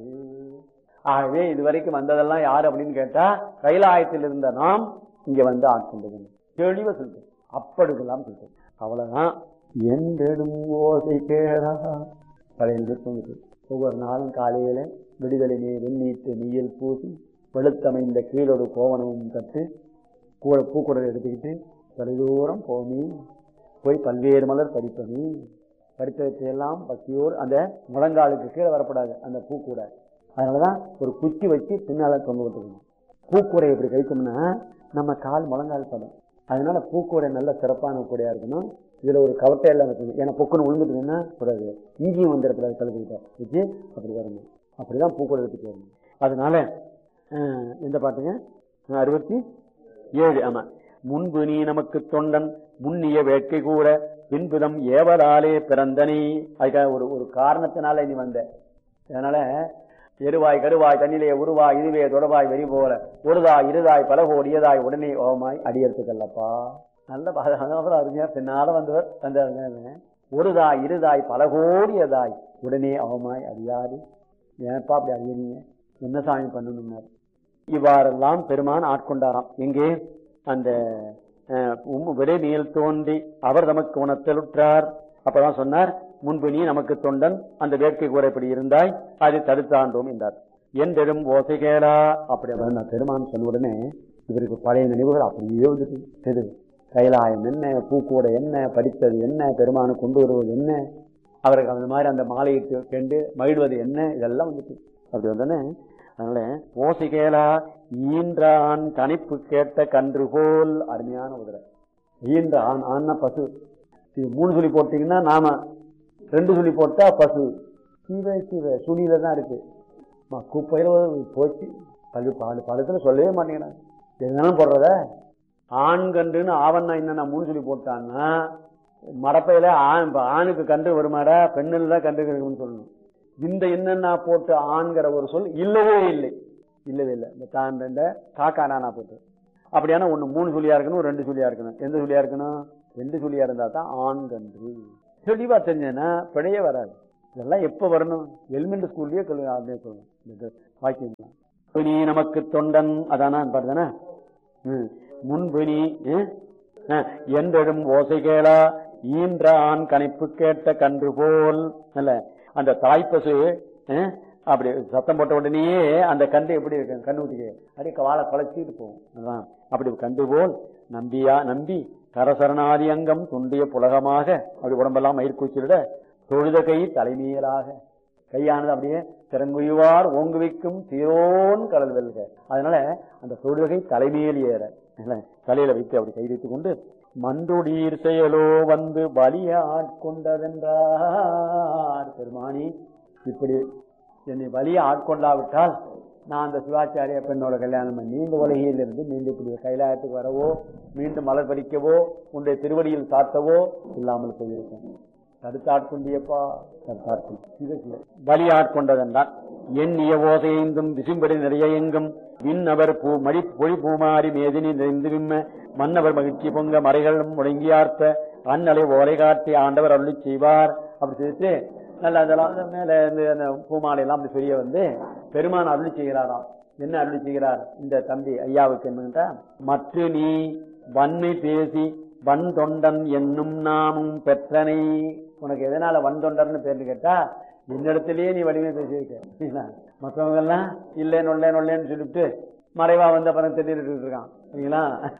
ஆகவே இதுவரைக்கும் வந்ததெல்லாம் யாரு அப்படின்னு கேட்டா கைலாயத்தில் இருந்த நாம் இங்க வந்து ஆட்கொண்டது தெளிவா சொல்லிட்டு அப்படிலாம் சொல்லிட்டு அவ்வளவுதான். என்றெடும் ஓசை கேடா பழைய தூங்குது. ஒவ்வொரு நாளும் காலையில விடுதலை நீர் வெண்ணீட்டு நீயல் பூசி வெளுத்தமைந்த கீழோடு கோவனமும் தட்டு கூட பூக்கூடலை எடுத்துக்கிட்டு தொலைதூரம் போமி போய் பல்வேறு மலர் பறிப்பமி பறித்தவற்றையெல்லாம் பக்தியோடு அந்த முழங்காலுக்கு கீழே வரப்படாது அந்த பூக்கூட. அதனாலதான் ஒரு குச்சி வச்சு பின்னால தொங்க விட்டுக்கணும். பூக்கூடை எப்படி கழிச்சோம்னா நம்ம கால் முழங்கால் படம். அதனால பூக்கூடை நல்ல சிறப்பான கூடையா இருக்கணும். இதுல ஒரு கவட்டை எல்லாம் இருக்கணும். ஏன்னா பொக்குன்னு விழுந்துட்டுன்னா கூடாது, இங்கேயும் வந்துடக்கூடாது. கழுத்துக்கிட்ட வச்சு அப்படி வரணும். அப்படிதான் பூக்கூடை எடுத்துட்டு வரணும். அதனால எந்த பாட்டுங்க? அறுபத்தி ஏழு. ஆமா. முன்பு நீ நமக்கு தொண்டன் முன்னிய வேட்கை கூற பின்புதம் ஏவலாலே பிறந்தனி. அதுக்காக ஒரு ஒரு காரணத்தினால நீ வந்த. அதனால எருவாய் கருவாய் தண்ணிலே உருவாய் இதுவே தொடவாய் வெறி போல ஒருதாய் இருதாய் பலகோடியதாய் உடனே ஓமாய் அடியெடுத்துக்கல்லப்பா. நல்ல பாதுகாப்பு அருமையா பின்னால வந்தவர் வந்தாருங்க. ஒருதாய் இருதாய் பலகோடியதாய் உடனே அவமாய் அறியாது. ஏன்ப்பா அப்படி அறியறீங்க, என்ன சாமி பண்ணணும்னாரு. இவ்வாறெல்லாம் பெருமான் ஆட்கொண்டாராம். எங்கே? அந்த விடை மேல் தோன்றி அவர் நமக்கு உணர்த்தலுற்றார். அப்பதான் சொன்னார், முன்பு நீ நமக்கு தொண்டன் அந்த வேட்கை கூறப்படி இருந்தாய், அதை தடுத்தாண்டோம் என்றார். என்றெடும் ஓசை கேளா. அப்படி நான் பெருமான் சொன்ன உடனே இவருக்கு பழைய நினைவுகள் அப்படியே வந்துட்டு தெரு கைலாயம் என்ன, பூக்கூடை என்ன, படித்தது என்ன, பெருமானை கொண்டு வருவது என்ன, அவருக்கு அந்த மாதிரி அந்த மாலையிட்டு கண்டு மகிழ்வது என்ன, இதெல்லாம் வந்துட்டு அப்படி வந்தோடனே. அதனால ஓசை கேளா ஈன்றான் கணிப்பு கேட்ட கன்று போல். அருமையான உதிரை. ஈன்ற ஆண் ஆன்னா பசு. இது மூணு சொல்லி போட்டீங்கன்னா நாம, ரெண்டு சொல்லி போட்டா பசு. சிவ சிவ சுனியில தான் இருக்கு. குப்பையில போச்சு பல்லு பாலு பழத்துல சொல்லவே மாட்டேங்கிறாங்க. எதுனாலும் போடுறத ஆண் கன்றுன்னு ஆவண்ணா என்னன்னா மூணு சொல்லி போட்டான்னா மடப்பையில ஆண் ஆணுக்கு கன்று வருமாடா, பெண்ணில் தான் கன்று இருக்குன்னு சொல்லணும். இந்த என்னன்னா போட்டு ஆண்கிற ஒரு சொல் இல்லவே இல்லை, இல்லவே இல்லை. இந்த தான் ரெண்ட காக்கா நானா போட்டு அப்படியானா ஒண்ணு மூணு சொல்லியா இருக்கணும், ரெண்டு சொல்லியா இருக்கணும். எந்த சொல்லியா இருக்கணும்? ரெண்டு சொல்லியா இருந்தா தான் ஆண் கன்று. தெளிவா தெரிஞ்சதுன்னா பிழையே வராது. இதெல்லாம் எப்ப வரணும்? எலிமெண்ட் ஸ்கூல்லயே அப்படியே சொல்லணும் வாக்கியம். நீ நமக்கு தொண்டன் அதானா பாட்டுதானே. முன்பு நீ என்றெடும் ஓசை கேளா ஈன்ற ஆண் கணிப்பு கேட்ட கன்று போல். அல்ல அந்த தாய்ப்பசு அப்படி சத்தம் போட்ட உடனேயே அந்த கன்று எப்படி இருக்கு? கண்ணு ஊட்டிக்கு அப்படியே வாழை குலைச்சிட்டு போகும். அப்படி கன்று போல் நம்பியா நம்பி கரசரணாதி அங்கம் துண்டிய புலகமாக அப்படி உடம்பெல்லாம் மயிர்கூச்சிட தொழுத கை தலைமையலாக கையானது அப்படியே திறங்குவார் ஓங்குவிக்கும் தீரோன் கடல் வெல்க. அதனால அந்த தொழுகை தலைமையில் ஏற தலையில வைத்து அப்படி கை வைத்துக் கொண்டு மன்றுடீர் செயலோ வந்து பலிய ஆட்கொண்டதென்றார். பெருமானி, இப்படி என்னை பலிய ஆட்கொண்டாவிட்டால் நான் அந்த சிவாச்சாரிய பெண்ணோட கல்யாணம் பண்ணி இந்த உலகையிலிருந்து மீண்டும் இப்படி கைலாயத்துக்கு வரவோ மீண்டும் மலர் பறிக்கவோ உன்னுடைய திருவடியில் சாத்தவோ இல்லாமல் போயிருக்கேன். தடுத்தாட்கொண்டியப்பா தடுத்தாட்கொண்டு பலி ஆட்கொண்டதென்றால் என் ஓசையைந்தும் விசும்படி நிறைய எங்கும் விண்ணவர் பூ மடி பொழி பூமாரி மேதினி நிறைந்து விம்ம மன்னவர் மகிழ்ச்சி பொங்க மறைகளும் முடங்கியார்ப்ப அந்நலை ஓலை காட்டி ஆண்டவர் அருளி செய்வார். அப்படி சொல்லிட்டு நல்ல அதெல்லாம் மேல இந்த பூமாலை எல்லாம் அப்படி பெரிய வந்து பெருமான் அருளி செய்கிறாராம். என்ன அருளி செய்கிறார் இந்த தம்பி ஐயாவுக்கு என்னன்னா, மற்ற நீ வன்மை பேசி வன் தொண்டன் என்னும் நாமும் பெற்றனை. உனக்கு எதனால வன் தொண்டர்னு பேர்னு கேட்டா என்னிடத்திலேயே நீ வலிமை பேசியிருக்க. மற்றவங்க எல்லாம் இல்லை நொல்ல நொல்லேன்னு சொல்லிட்டு மறைவா வந்து அப்புறம் தெரிஞ்சுட்டு இருக்கான். சரிங்களா?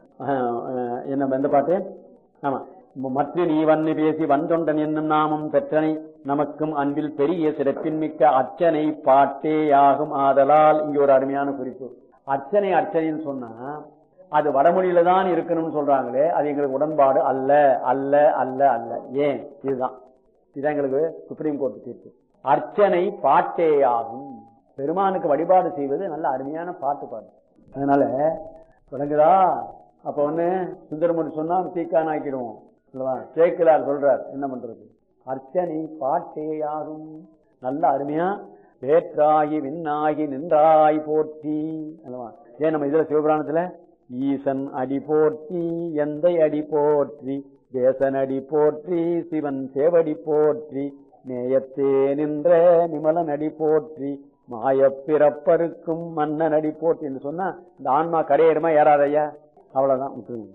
என்ன எந்த பாட்டு? ஆமா, மற்ற நீ வன்னு பேசி வன் தொண்டன் என்னும் நாமும் பெற்றனை நமக்கும் அன்பில் பெரிய சிறப்பின் மிக்க அர்ச்சனை பாட்டே ஆகும் ஆதலால். இங்க ஒரு அருமையான குறிப்பு. அர்ச்சனை அர்ச்சனைன்னு சொன்னா அது வடமொழியில தான் இருக்கணும்னு சொல்றாங்களே, அது எங்களுக்கு உடன்பாடு அல்ல அல்ல அல்ல அல்ல. ஏன்? இதுதான் இதுதான் எங்களுக்கு சுப்ரீம் கோர்ட் தீர்ப்பு. அர்ச்சனை பாட்டே ஆகும். பெருமானுக்கு வழிபாடு செய்வது நல்ல அருமையான பாட்டு பாடு. அதனால விளங்குதா? அப்ப ஒண்ணு சுந்தரமூர்த்தி சொன்னா தீக்கான் ஆக்கிடுவோம். சேக்கிலார் சொல்றார் என்ன பண்றது? அர்ச்சனை பாட்டே ஆகும். நல்ல அருமையா வேற்றாகி விண்ணாகி நின்றாய் போற்றி அல்லவா. ஏன் நம்ம இதுல சிவபுராணத்துல ஈசன் அடி போற்றி எந்தை அடி போற்றி தேசன் அடி போற்றி சிவன் சேவடி போற்றி நேயத்தே நின்ற நிமலன் அடி போற்றி மாய பிறப்பருக்கும் மன்னன் அடி போற்றி என்று சொன்னா இந்த ஆன்மா கரையேறுமா ஏறாதையா? அவ்வளவுதான்.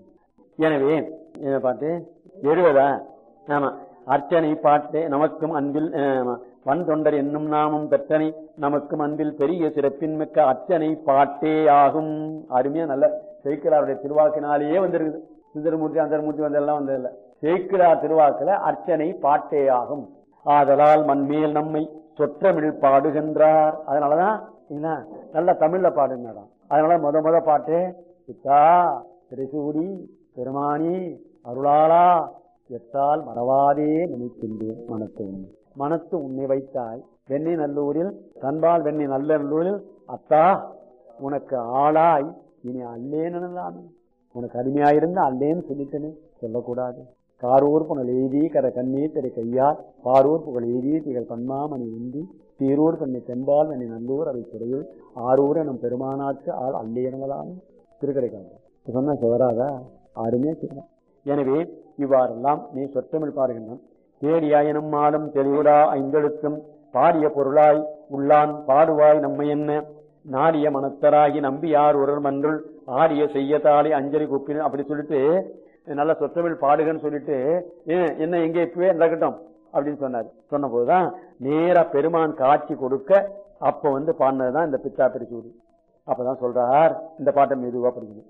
எனவே என்ன பாட்டு எழுவதா? ஆமா, அர்ச்சனை பாட்டே நமக்கும் அன்பில் வன் தொண்டர் என்னும் நாமும் பெற்றனை நமக்கும் அன்பில் பெரிய சிறப்பின் மிக்க அர்ச்சனை பாட்டே ஆகும். அருமையா நல்ல சேக்கிழாருடைய திருவாக்கினாலேயே வந்திருக்குது. சுந்தரமூர்த்தி அந்தரமூர்த்தி வந்தெல்லாம் வந்ததில்ல. சேக்கிழார் திருவாக்குல அர்ச்சனை பாட்டே ஆகும். ஆதலால் மண்மேல் நம்மை சொற்றமிழ் பாடுகின்றார். அதனாலதான் நல்ல தமிழ்ல பாடுங்கடா. அதனால முத முத பாட்டு சித்தா திரைசூடி பெருமானி அருளாளா எத்தால் மறவாதே நினைக்கின்றேன் மனத்து உண்மை மனத்து உன்னை வைத்தாய் வெண்ணி நல்லூரில் தன்பால் வெண்ணி நல்லூரில் அத்தா உனக்கு ஆளாய் இனி அல்லேன்னு உனக்கு அருமையாயிருந்த அல்லேன்னு சொல்லிட்டேன்னு சொல்லக்கூடாது. காரூர் புனல் எய்தி கர கண்ணீர் திரை கையால் பாரூர் புகழ் எய்தி திகழ் பன்மாமணி உந்தி சீரூர் தன்னை தென்பால் வெண்ணி நல்லூர் அவை துறையில் ஆரூர் எனும் பெருமானாற்கு ஆள் அல்லேனவதான் திருக்கடைக்காங்க சொன்ன சிவராதா அருமையா சொல்ல. எனவே இவ்வாறெல்லாம் நீ சொற்றமிழ் பாடுகின்றான். தேடியாயினும் ஆளும் தெளிவுடா ஐந்தெழுத்தும் பாடிய பொருளாய் உள்ளான் பாடுவாய் நம்மை என்ன நாடிய மனத்தராகி நம்பி யார் ஒரு மன்றுள் ஆடிய செய்யத்தாலே அஞ்சலி கூப்பின அப்படி சொல்லிட்டு நல்ல சொற்றமிழ் பாடுகன்னு சொல்லிட்டு என்ன எங்க இப்பவே நடக்கட்டும் அப்படின்னு சொன்னார். சொன்ன போதுதான் நேரா பெருமான் காட்சி கொடுக்க அப்ப வந்து பாடினதுதான் இந்த பித்தா பிரிச்சூடி. அப்பதான் சொல்றார் இந்த பாட்டை மெதுவா படிக்கணும்.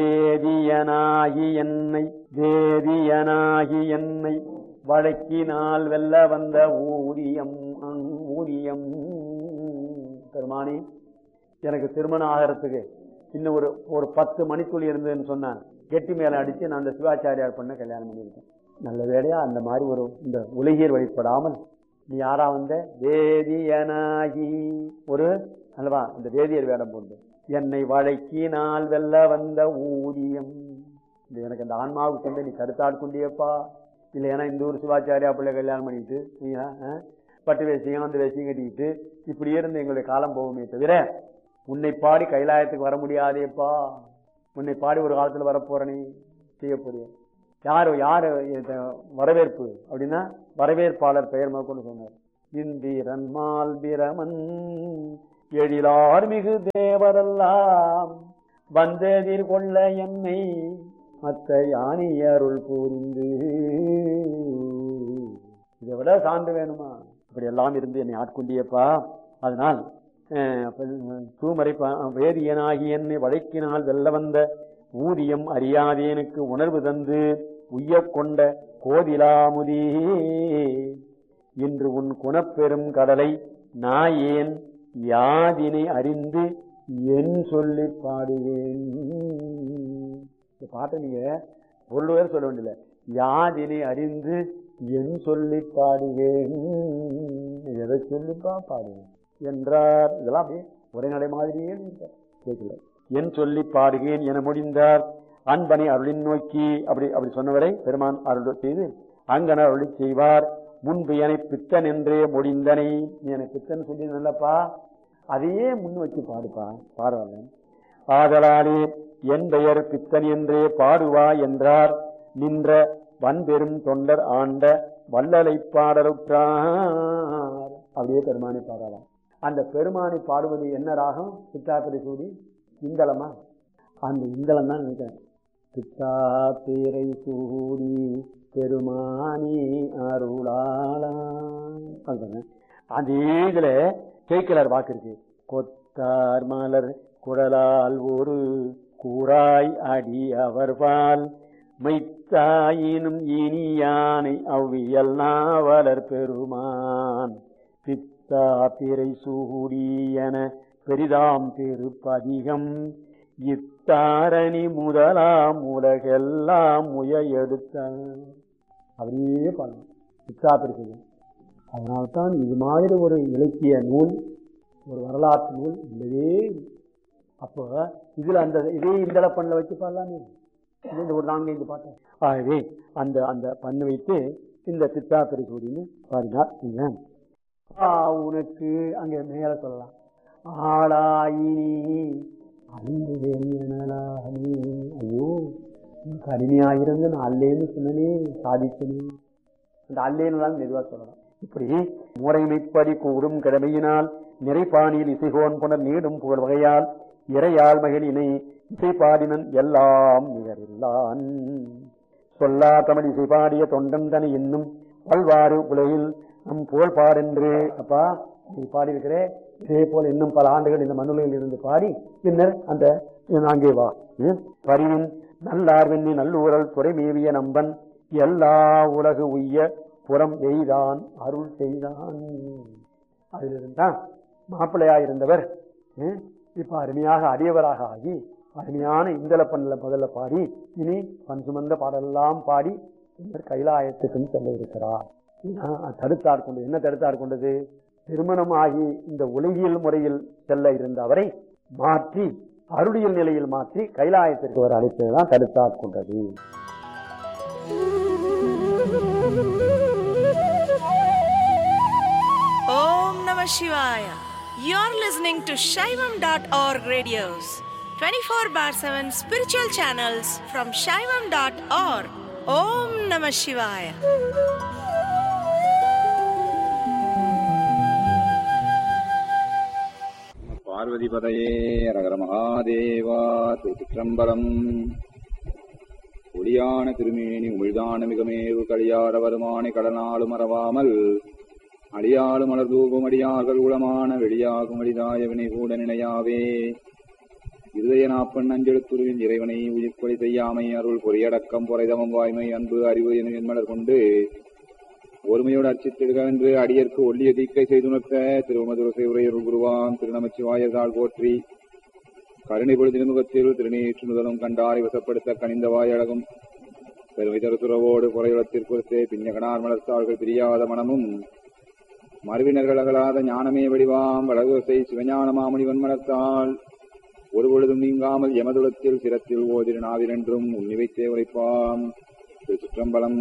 வேதியனாகி என்னை வேதியனாகி என்னை வழக்கினால் வெல்ல வந்த ஊதியம் ஊதியம். பெருமானி, எனக்கு திருமணம் ஆகிறதுக்கு இன்னும் ஒரு ஒரு பத்து மணிக்குள் இருந்ததுன்னு சொன்னான். கெட்டி மேல அடிச்சு நான் அந்த சிவாச்சாரியார் பண்ண கல்யாணம் பண்ணியிருக்கேன். நல்ல வேலையா அந்த மாதிரி ஒரு இந்த உலகியர் வழிபடாமல் நீ யாரா வந்த வேதியனாகி ஒரு அல்லவா இந்த வேதியர் வேடம் போட்டு என்னை வழக்கினால் வெல்ல வந்த ஊதியம். எனக்கு அந்த ஆன்மாவுக்கு கொண்டு நீ கருத்தாட்கொண்டியப்பா. இல்லை ஏன்னா இந்த ஊர் சிவாச்சாரியா பிள்ளை கல்யாணம் பண்ணிட்டு பட்டு வேசியம் அந்த வேசியம் கட்டிக்கிட்டு இப்படியே இருந்து எங்களுடைய காலம் போகுமே தவிர உன்னை பாடி கைலாயத்துக்கு வர முடியாதேப்பா. உன்னை பாடி ஒரு காலத்துல வரப்போறனே செய்ய போறிய யாரு யாரு வரவேற்பு அப்படின்னா வரவேற்பாளர் பெயர் மேற்கொண்டு சொன்னார். இந்திரன் மால் பிரமன் எழிலார் மிகு தேவரெல்லாம் வந்தெதிர் கொள்ள என்னை மத்த யானை அருள் கூர்ந்து. இதை விட சான்று வேணுமா? இப்படி எல்லாம் இருந்து என்னை ஆட்கொண்டியப்பா. அதனால் தூமரை வேதியனாகி என்னை வழக்கினால் வெல்ல வந்த ஊதியம் அறியாதேனுக்கு உணர்வு தந்து உய்ய கொண்ட கோதிலாமுதே, இன்று உன் குணப்பெரும் கடலை நாயேன் யாதினை அறிந்து என் சொல்லி பாடுவேன். பாட்டை நீங்க ஒரு பேர் சொல்ல வேண்டியல, யாதினை அறிந்து என் சொல்லி பாடுவேன், எதை சொல்லிப்பா பாடுவேன் என்றார். இதெல்லாம் அப்படியே ஒரே நடை மாதிரியே கேட்கல. என் சொல்லி பாடுவேன் என முடிந்தார். அன்பனை அருளின் நோக்கி அப்படி அப்படி சொன்னவரை பெருமான் அருள் செய்து அங்கன அருளி செய்வார். முன்பு என பித்தன் என்றே முடிந்தனை, நீ எனக்கு பித்தன் சொல்லி நல்லப்பா, அதையே முன் வச்சு பாடுப்பா, பாடுவாங்க. ஆதலாலே என் பெயர் பித்தன் என்றே பாடுவா என்றார். நின்ற வன்பெரும் தொண்டர் ஆண்ட வல்லலை பாடலுற்றார். அப்படியே பெருமானை பாடலாம். அந்த பெருமானை பாடுவது என்ன ராகம்? சித்தாத்திரை சூடி இந்தளமா? அந்த இந்தளம் தான் நினைக்கிறேன். சித்தாத்திரை சூடி பெருமானி அருளாளா. அதே இதுல கேட்கிறார் வாக்கு இருக்கு. கொத்தார் மலர் குழலால் ஒரு கூறாய் அடி அவர்பால் மைத்தாயினும் இனியானை அவ்வியல் நாவலர் பெருமான் பித்தா பிறை சூடியன பெரிதாம் திருப்பதிகம் இத்தாரணி முதலாம் உலகெல்லாம் முய எடுத்த. அப்படியே பண்ணலாம் பித்தா பிறை. அதனால்தான் இது மாதிரி ஒரு இலக்கிய நூல், ஒரு வரலாற்று நூல் இல்லவே. அப்போ இதுல அந்த இதே இந்தள பண்ணல வச்சு பாடலாமே, இந்த ஒரு நான்கு ஐந்து பாட்டேன். ஆகவே அந்த அந்த பண்ணு வைத்து இந்த சித்தா பெருசூடின்னு பாடினார். உனக்கு அங்க மேல சொல்லலாம். ஆளாயினி அன்பு ஐயோ கடுமையாயிருந்து நான் அல்லேன்னு சொன்னனே, சாதிச்சனே. அந்த அல்லேன்னு மெதுவா சொல்லலாம். இப்படி முறைமைப்படி கூடும் கிழமையினால் நிறைப்பாணியில் இசைகோன் புனர் நீடும் புகழ் வகையால் இறையால் மகளினை இசை பாடினன் எல்லாம் நிகரில்லான். சொல்லா தமிழ் இசை பாடிய தொண்டன் தனி இன்னும் பல்வாறு உலகில் நம் புகழ் பாடென்று. அப்பா நீ பாடியிருக்கிறே, இதே போல இன்னும் பல ஆண்டுகள் இந்த மண்ணுலகில் இருந்து பாடி பின்னர் அந்த அங்கே வா. பரிவின் நல்லார்வெண்ணி நல்லூரல் துறை மேவிய நம்பன் எல்லா உலகு உய்ய புறம் எய்தான் அருள் செய்தான். அதிலிருந்தான் மாப்பிள்ளையாயிருந்தவர் இப்ப அருமையாக அடியவராக ஆகி அருமையான இந்தள பண்ணல முதல்ல பாடி இனி பண் சுமந்த பாடலாம் பாடி பின்னர் கைலாயத்துக்கும் செல்ல இருக்கிறார். தடுத்தாற் கொண்டது என்ன தடுத்தாற் கொண்டது? திருமணம் ஆகி இந்த உலகியல் முறையில் செல்ல இருந்த அவரை மாற்றி அருளியல் நிலையில் மாற்றி கைலாயத்திற்கு ஒரு அழைப்பதுதான் தடுத்தாற் கொண்டது. Om Namah Shivaya. You're listening to Shaivam dot org radios, twenty-four bar seven spiritual channels from Shaivam dot org. Om Namah Shivaya. Parvati பதையே ரகர மகாதேவா. திருச்சிற்றம்பலம். ஒளியான திருமேனி உமிழ்தான மிகமேவு களியார வருமானி கடனாலும் மறவாமல் அடியாளும் மலர்தூபம் அடியார்கள் உளமான வெளியாகும் அடிதாய வினை கூட நினையாவே. இருதய நாப்பன் அஞ்செழுத்துருவின் இறைவனை உயிர்கொலை செய்யாமை அருள் பொறியடக்கம் பொறைதமம் வாய்மை அன்பு அறிவு என மலர் கொண்டு ஒருமையோடு அர்ச்சித்திடுக என்று அடியற்கு ஒல்லிய தீக்கை செய்துணர்த்த திருமதுரசை உரையருள் குருவான் திருநமச்சிவாயர்தாள் போற்றி கருணை பொழுது திருமுகத்தில் திருநீற்று முதலும் கண்டாரை வசப்படுத்த கனிந்த வாயழகும் பெருமை தருத்துறவோடு குறையுளத்திற்குறித்தே பின்னகனார் மலர்த்தாள்கள் பிரியாத மனமும் மறுவினர்கள் அகலாத ஞானமே வடிவாம் வளகுவசை சிவஞான மாமுனிவன் மலர்த்தாள் ஒரு பொழுதும் நீங்காமல் எமதுளத்தில் சிரத்தில் ஓதிரு நாவிரென்றும் உன்னிவைத்தே உரைப்பாம். திருச்சிற்றம்பலம்.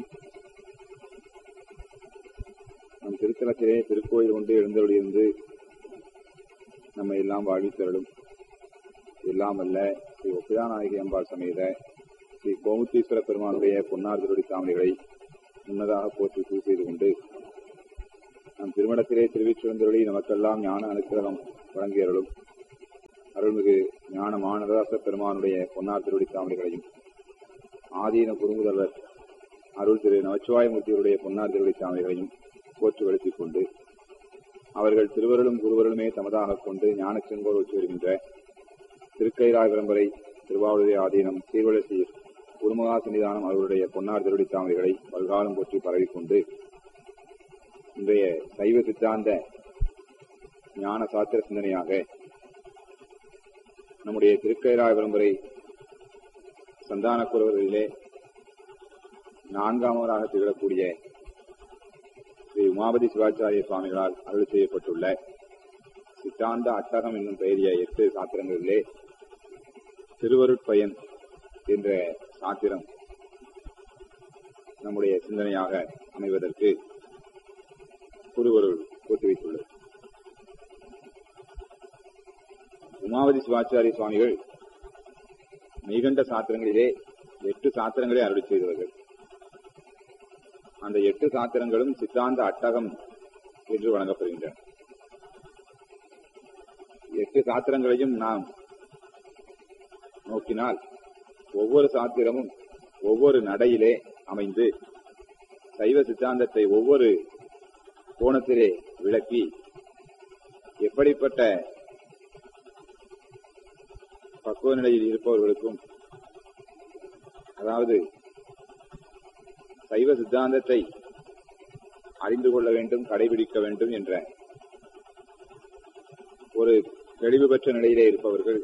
நம் திருத்தலத்திலே திருக்கோயில் கொண்டு எழுந்தருளியிருந்து நம்மை எல்லாம் வாழ்வி தரலும் எல்லாம் அல்ல ஸ்ரீ ஒப்பிதாநாயகி அம்பாள் சமேத ஸ்ரீ கோமுத்தீஸ்வர பெருமானுடைய பொன்னார் திருடி தாமரைகளை முன்னதாக போற்றி பூ செய்து கொண்டு நம் திருமணத்திலே திருவிச்சிருந்தொழி நமக்கெல்லாம் ஞான அனுக்கிரகம் வழங்கியருளும் அருள்மிகு ஞான மானதாச பெருமானுடைய பொன்னார் திருவடி தாமரைகளையும் ஆதீன குறுமுதல்வர் அருள் திரு நமச்சிவாயமூர்த்தியுடைய பொன்னார் திருவடி தாமரைகளையும் போற்று வலுத்திக் கொண்டு அவர்கள் திருவருளும் குருவருளுமே தமதாக கொண்டு ஞான செங்கோல் வச்சு வருகின்ற திருக்கைராய் விளம்பரை திருவாவூரை ஆதீனம் சீர்வலசீர் குருமகா சன்னிதானம் அவர்களுடைய பொன்னார் திருவடி தாமரைகளை பல்காலம் போற்றி பரவிக்கொண்டு இன்றைய சைவ சித்தாந்த ஞான சாத்திர சிந்தனையாக நம்முடைய திருக்கைராய் விளம்பரை சந்தான குரவர்களிலே நான்காமவராக திகழக்கூடிய ஸ்ரீ உமாபதி சிவாச்சாரிய சுவாமிகளால் அருள் செய்யப்பட்டுள்ள சித்தாந்த அட்டகம் என்னும் பெயரிய எட்டு சாத்திரங்களிலே திருவருட்பயன் என்ற சாத்திரம் நம்முடைய சிந்தனையாக அமைவதற்கு குருவருள் போட்டு வைத்துள்ளது. உமாவதி சிவாச்சாரிய சுவாமிகள் மெய்கண்ட சாத்திரங்களிலே எட்டு சாத்திரங்களை அருளி செய்தவர்கள். அந்த எட்டு சாத்திரங்களும் சித்தாந்த அட்டகம் என்று வழங்கப்படுகின்றன. எட்டு சாத்திரங்களையும் நாம் நோக்கினால் ஒவ்வொரு சாத்திரமும் ஒவ்வொரு நடையிலே அமைந்து சைவ சித்தாந்தத்தை ஒவ்வொரு கோணத்திலே விளக்கி எப்படிப்பட்ட பக்குவ நிலையில் இருப்பவர்களுக்கும், அதாவது சைவ சித்தாந்தத்தை அறிந்து கொள்ள வேண்டும், கடைபிடிக்க வேண்டும் என்ற ஒரு தெளிவு பெற்ற நிலையிலே இருப்பவர்கள்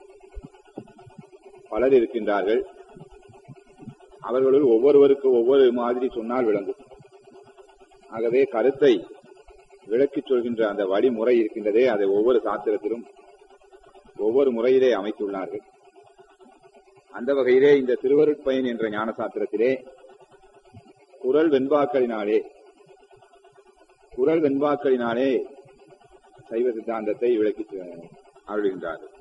பலர் இருக்கின்றார்கள். அவர்களுள் ஒவ்வொருவருக்கு ஒவ்வொரு மாதிரி சொன்னால் விளங்கும். ஆகவே கருத்தை விளக்கிச் சொல்கின்ற அந்த வழிமுறை இருக்கின்றதே, அதை ஒவ்வொரு சாத்திரத்திலும் ஒவ்வொரு முறையிலே அமைத்துள்ளார்கள். அந்த வகையிலே இந்த திருவருட்பயன் என்ற ஞான சாத்திரத்திலே குரல் வெண்பாக்களினாலே குரல் வெண்பாக்களினாலே சைவ சித்தாந்தத்தை விளக்கி அருள்கின்றார்கள்.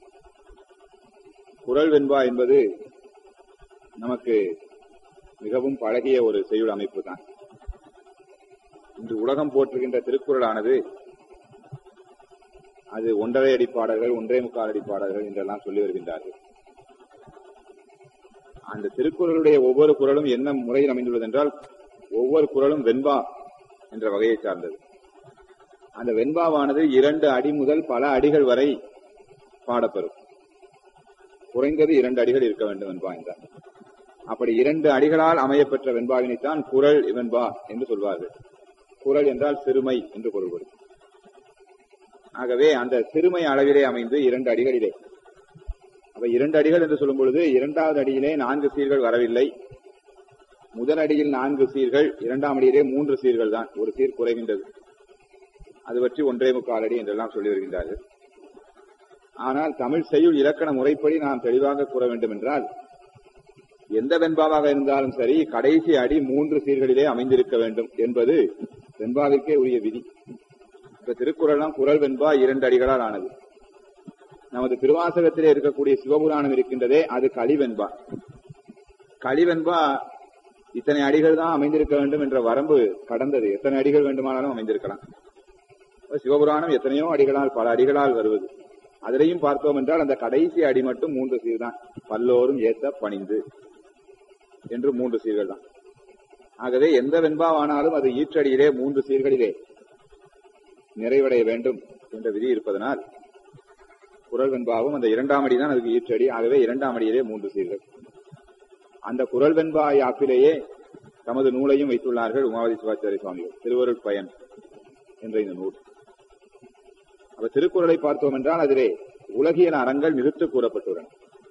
குரல் வெண்பா என்பது நமக்கு மிகவும் பழகிய ஒரு செய்யுள் அமைப்பு தான். இன்று உலகம் போற்றுகின்ற திருக்குறளானது அது ஒன்றரை அடிப்பாடல்கள், ஒன்றே முக்கால் அடிப்பாடல்கள் என்றெல்லாம் சொல்லி வருகின்றார்கள். அந்த திருக்குறளுடைய ஒவ்வொரு குறளும் என்ன முறையில் அமைந்துள்ளது என்றால், ஒவ்வொரு குறளும் வெண்பா என்ற வகையை சார்ந்தது. அந்த வெண்பாவானது இரண்டு அடி முதல் பல அடிகள் வரை பாடப்பெறும். குறைந்தது இரண்டு அடிகள் இருக்க வேண்டும் வெண்பா என்றார். அப்படி இரண்டு அடிகளால் அமையப்பெற்ற வெண்பாவினைத்தான் குறள் வெண்பா என்று சொல்வார்கள். குறள் என்றால் சிறுமை என்று பொருள்படும். ஆகவே அந்த சிறுமை அளவிலே அமைந்து இரண்டு அடிகளிலே, அப்ப இரண்டு அடிகள் என்று சொல்லும் பொழுது இரண்டாவது அடியிலே நான்கு சீர்கள் வரவில்லை. முதல் அடியில் நான்கு சீர்கள், இரண்டாம் அடியிலே மூன்று சீர்கள் தான், ஒரு சீர் குறைகின்றது. அது பற்றி ஒன்றே முக்கால் அடி என்றெல்லாம் சொல்லி வருகின்றார்கள். ஆனால் தமிழ் செய்யுள் இலக்கண முறைப்படி நாம் தெளிவாக கூற வேண்டும் என்றால், எந்த வெண்பாவாக இருந்தாலும் சரி கடைசி அடி மூன்று சீர்களிலே அமைந்திருக்க வேண்டும் என்பது வெண்பாவிற்கே உரிய விதி. இப்ப திருக்குறள் குறள் வெண்பா இரண்டு அடிகளால் ஆனது. நமது திருவாசகத்திலே இருக்கக்கூடிய சிவபுராணம் இருக்கின்றதே, அது களிவெண்பா. களிவெண்பா இத்தனை அடிகள் தான் அமைந்திருக்க வேண்டும் என்ற வரம்பு கடந்தது. எத்தனை அடிகள் வேண்டுமானாலும் அமைந்திருக்கலாம். சிவபுராணம் எத்தனையோ அடிகளால், பல அடிகளால் வருவது. அதிலையும் பார்த்தோம் என்றால் அந்த கடைசி அடி மட்டும் மூன்று சீர் தான். பல்லோரும் ஏத்த பணிந்து என்று மூன்று சீர்கள் தான். ஆகவே எந்த வெண்பாவானாலும் அது ஈற்றடியிலே மூன்று சீர்களிலே நிறைவடைய வேண்டும் என்ற விதி இருப்பதனால் குறள் வெண்பாவும் அந்த இரண்டாம் அடி தான் அதுக்கு ஈற்றடி. ஆகவே இரண்டாம் அடியிலே மூன்று சீர்கள். அந்த குறள் வெண்பா யாப்பிலேயே தமது நூலையும் வைத்துள்ளார்கள் உமாவதி சிவாச்சாரிய சுவாமிகள். திருவருட்பயன் என்ற இந்த நூல். அப்ப திருக்குறளை பார்த்தோம் என்றால் அதிலே உலகியல் அறங்கள் மிகுத்து கூறப்பட்டுள்ளன.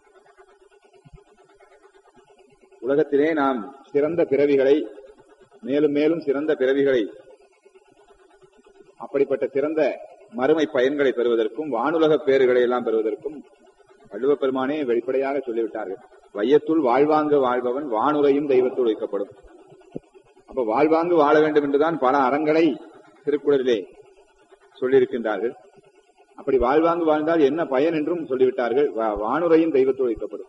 உலகத்திலே நாம் சிறந்த பிறவிகளை, மேலும் மேலும் சிறந்த பிறவிகளை, அப்படிப்பட்ட சிறந்த மறுமை பயன்களை பெறுவதற்கும் வானுலக பேறுகளை எல்லாம் பெறுவதற்கும் வள்ளுவ பெருமானே வெளிப்படையாக சொல்லிவிட்டார்கள். வையத்துள் வாழ்வாங்கு வாழ்பவன் வானுரையும் தெய்வத்துள் வைக்கப்படும். அப்ப வாழ்வாங்கு வாழ வேண்டும் என்றுதான் பல அறங்களை திருக்குறளிலே சொல்லியிருக்கின்றார்கள். அப்படி வாழ்வாங்கு வாழ்ந்தால் என்ன பயன் என்றும் சொல்லிவிட்டார்கள். வானுரையும் தெய்வத்துள் வைக்கப்படும்.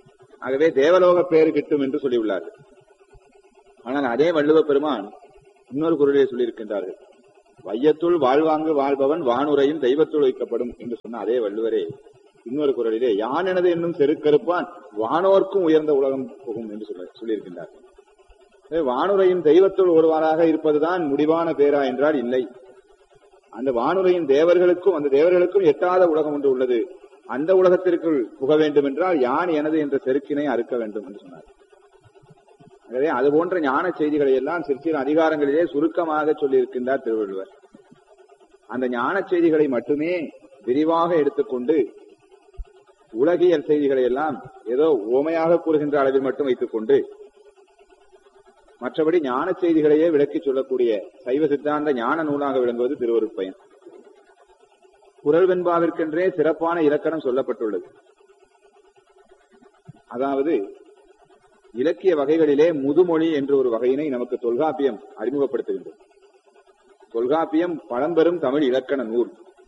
ஆகவே தேவலோக பேறு கிட்டும் என்று சொல்லியுள்ளார்கள். ஆனால் அதே வள்ளுவ பெருமான் இன்னொரு குரலிலே சொல்லியிருக்கின்றார்கள். வையத்துள் வாழ்வாங்கு வாழ்பவன் வானுரையும் தெய்வத்துள் வைக்கப்படும் என்று சொன்ன அதே வள்ளுவரே இன்னொரு குரலிலே யான் எனது என்னும் செருக்கறுப்பான் வானோர்க்கும் உயர்ந்த உலகம் புகும் என்று சொல்ல சொல்லியிருக்கின்றார். வானுரையும் தெய்வத்துள் ஒருவாறாக இருப்பதுதான் முடிவான பேரா என்றால் இல்லை. அந்த வானுரையின் தேவர்களுக்கும் அந்த தேவர்களுக்கும் எட்டாத உலகம் ஒன்று உள்ளது. அந்த உலகத்திற்குள் புக வேண்டும் என்றால் யான் எனது என்ற செருக்கினை அறுக்க வேண்டும் என்று சொன்னார். ஆகவே அது போன்ற ஞான செய்திகளை எல்லாம் சிற்சில அதிகாரங்களிலே சுருக்கமாக சொல்லியிருக்கின்றார் திருவள்ளுவர். அந்த ஞான செய்திகளை மட்டுமே விரிவாக எடுத்துக்கொண்டு உலகியல் செய்திகளை எல்லாம் ஏதோ ஓமையாக கூறுகின்ற அளவில் மட்டும் வைத்துக் கொண்டு மற்றபடி ஞான செய்திகளையே விளக்கி சொல்லக்கூடிய சைவ சித்தாந்த ஞான நூலாக விளங்குவது திருவருட்பயன். குறள் வெண்பாவிற்கென்றே சிறப்பான இலக்கணம் சொல்லப்பட்டுள்ளது. அதாவது இலக்கிய வகைகளிலே முதுமொழி என்ற ஒரு வகையினை நமக்கு தொல்காப்பியம் அறிமுகப்படுத்துகின்றது. தொல்காப்பியம் பழம்பெரும் தமிழ் இலக்கண நூல்.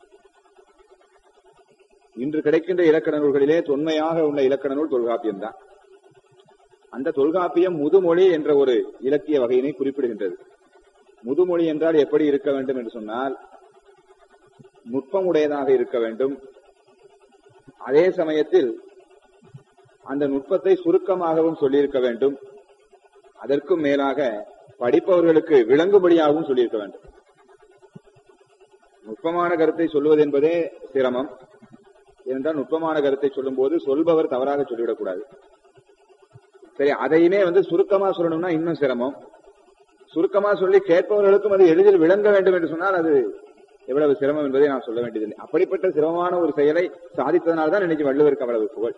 இன்று கிடைக்கின்ற இலக்கண நூல்களிலே தொன்மையாக உள்ள இலக்கண நூல் தொல்காப்பியம் தான். அந்த தொல்காப்பியம் முதுமொழி என்ற ஒரு இலக்கிய வகையினை குறிப்பிடுகின்றது. முதுமொழி என்றால் எப்படி இருக்க வேண்டும் என்று சொன்னால் நுட்பம் உடையதாக இருக்க வேண்டும். அதே சமயத்தில் அந்த நுட்பத்தை சுருக்கமாகவும் சொல்லியிருக்க வேண்டும். அதற்கும் மேலாக படிப்பவர்களுக்கு விளங்கும்படியாகவும் சொல்லியிருக்க வேண்டும். நுட்பமான கருத்தை சொல்வது என்பதே சிரமம். ஏனென்றால் நுட்பமான கருத்தை சொல்லும் போது சொல்பவர் தவறாக சொல்லிவிடக்கூடாது. சரி, அதையுமே வந்து சுருக்கமா சொல்லணும்னா இன்னும் சிரமம். சுருக்கமா சொல்லி கேட்பவர்களுக்கும் அது எளிதில் விளங்க வேண்டும் என்று சொன்னால் அது எவ்வளவு சிரமம் என்பதை நான் சொல்ல வேண்டியதில்லை. அப்படிப்பட்ட சிரமமான ஒரு செயலை சாதித்ததனால்தான் இன்னைக்கு வள்ளுவருக்கு அவ்வளவு புகழ்.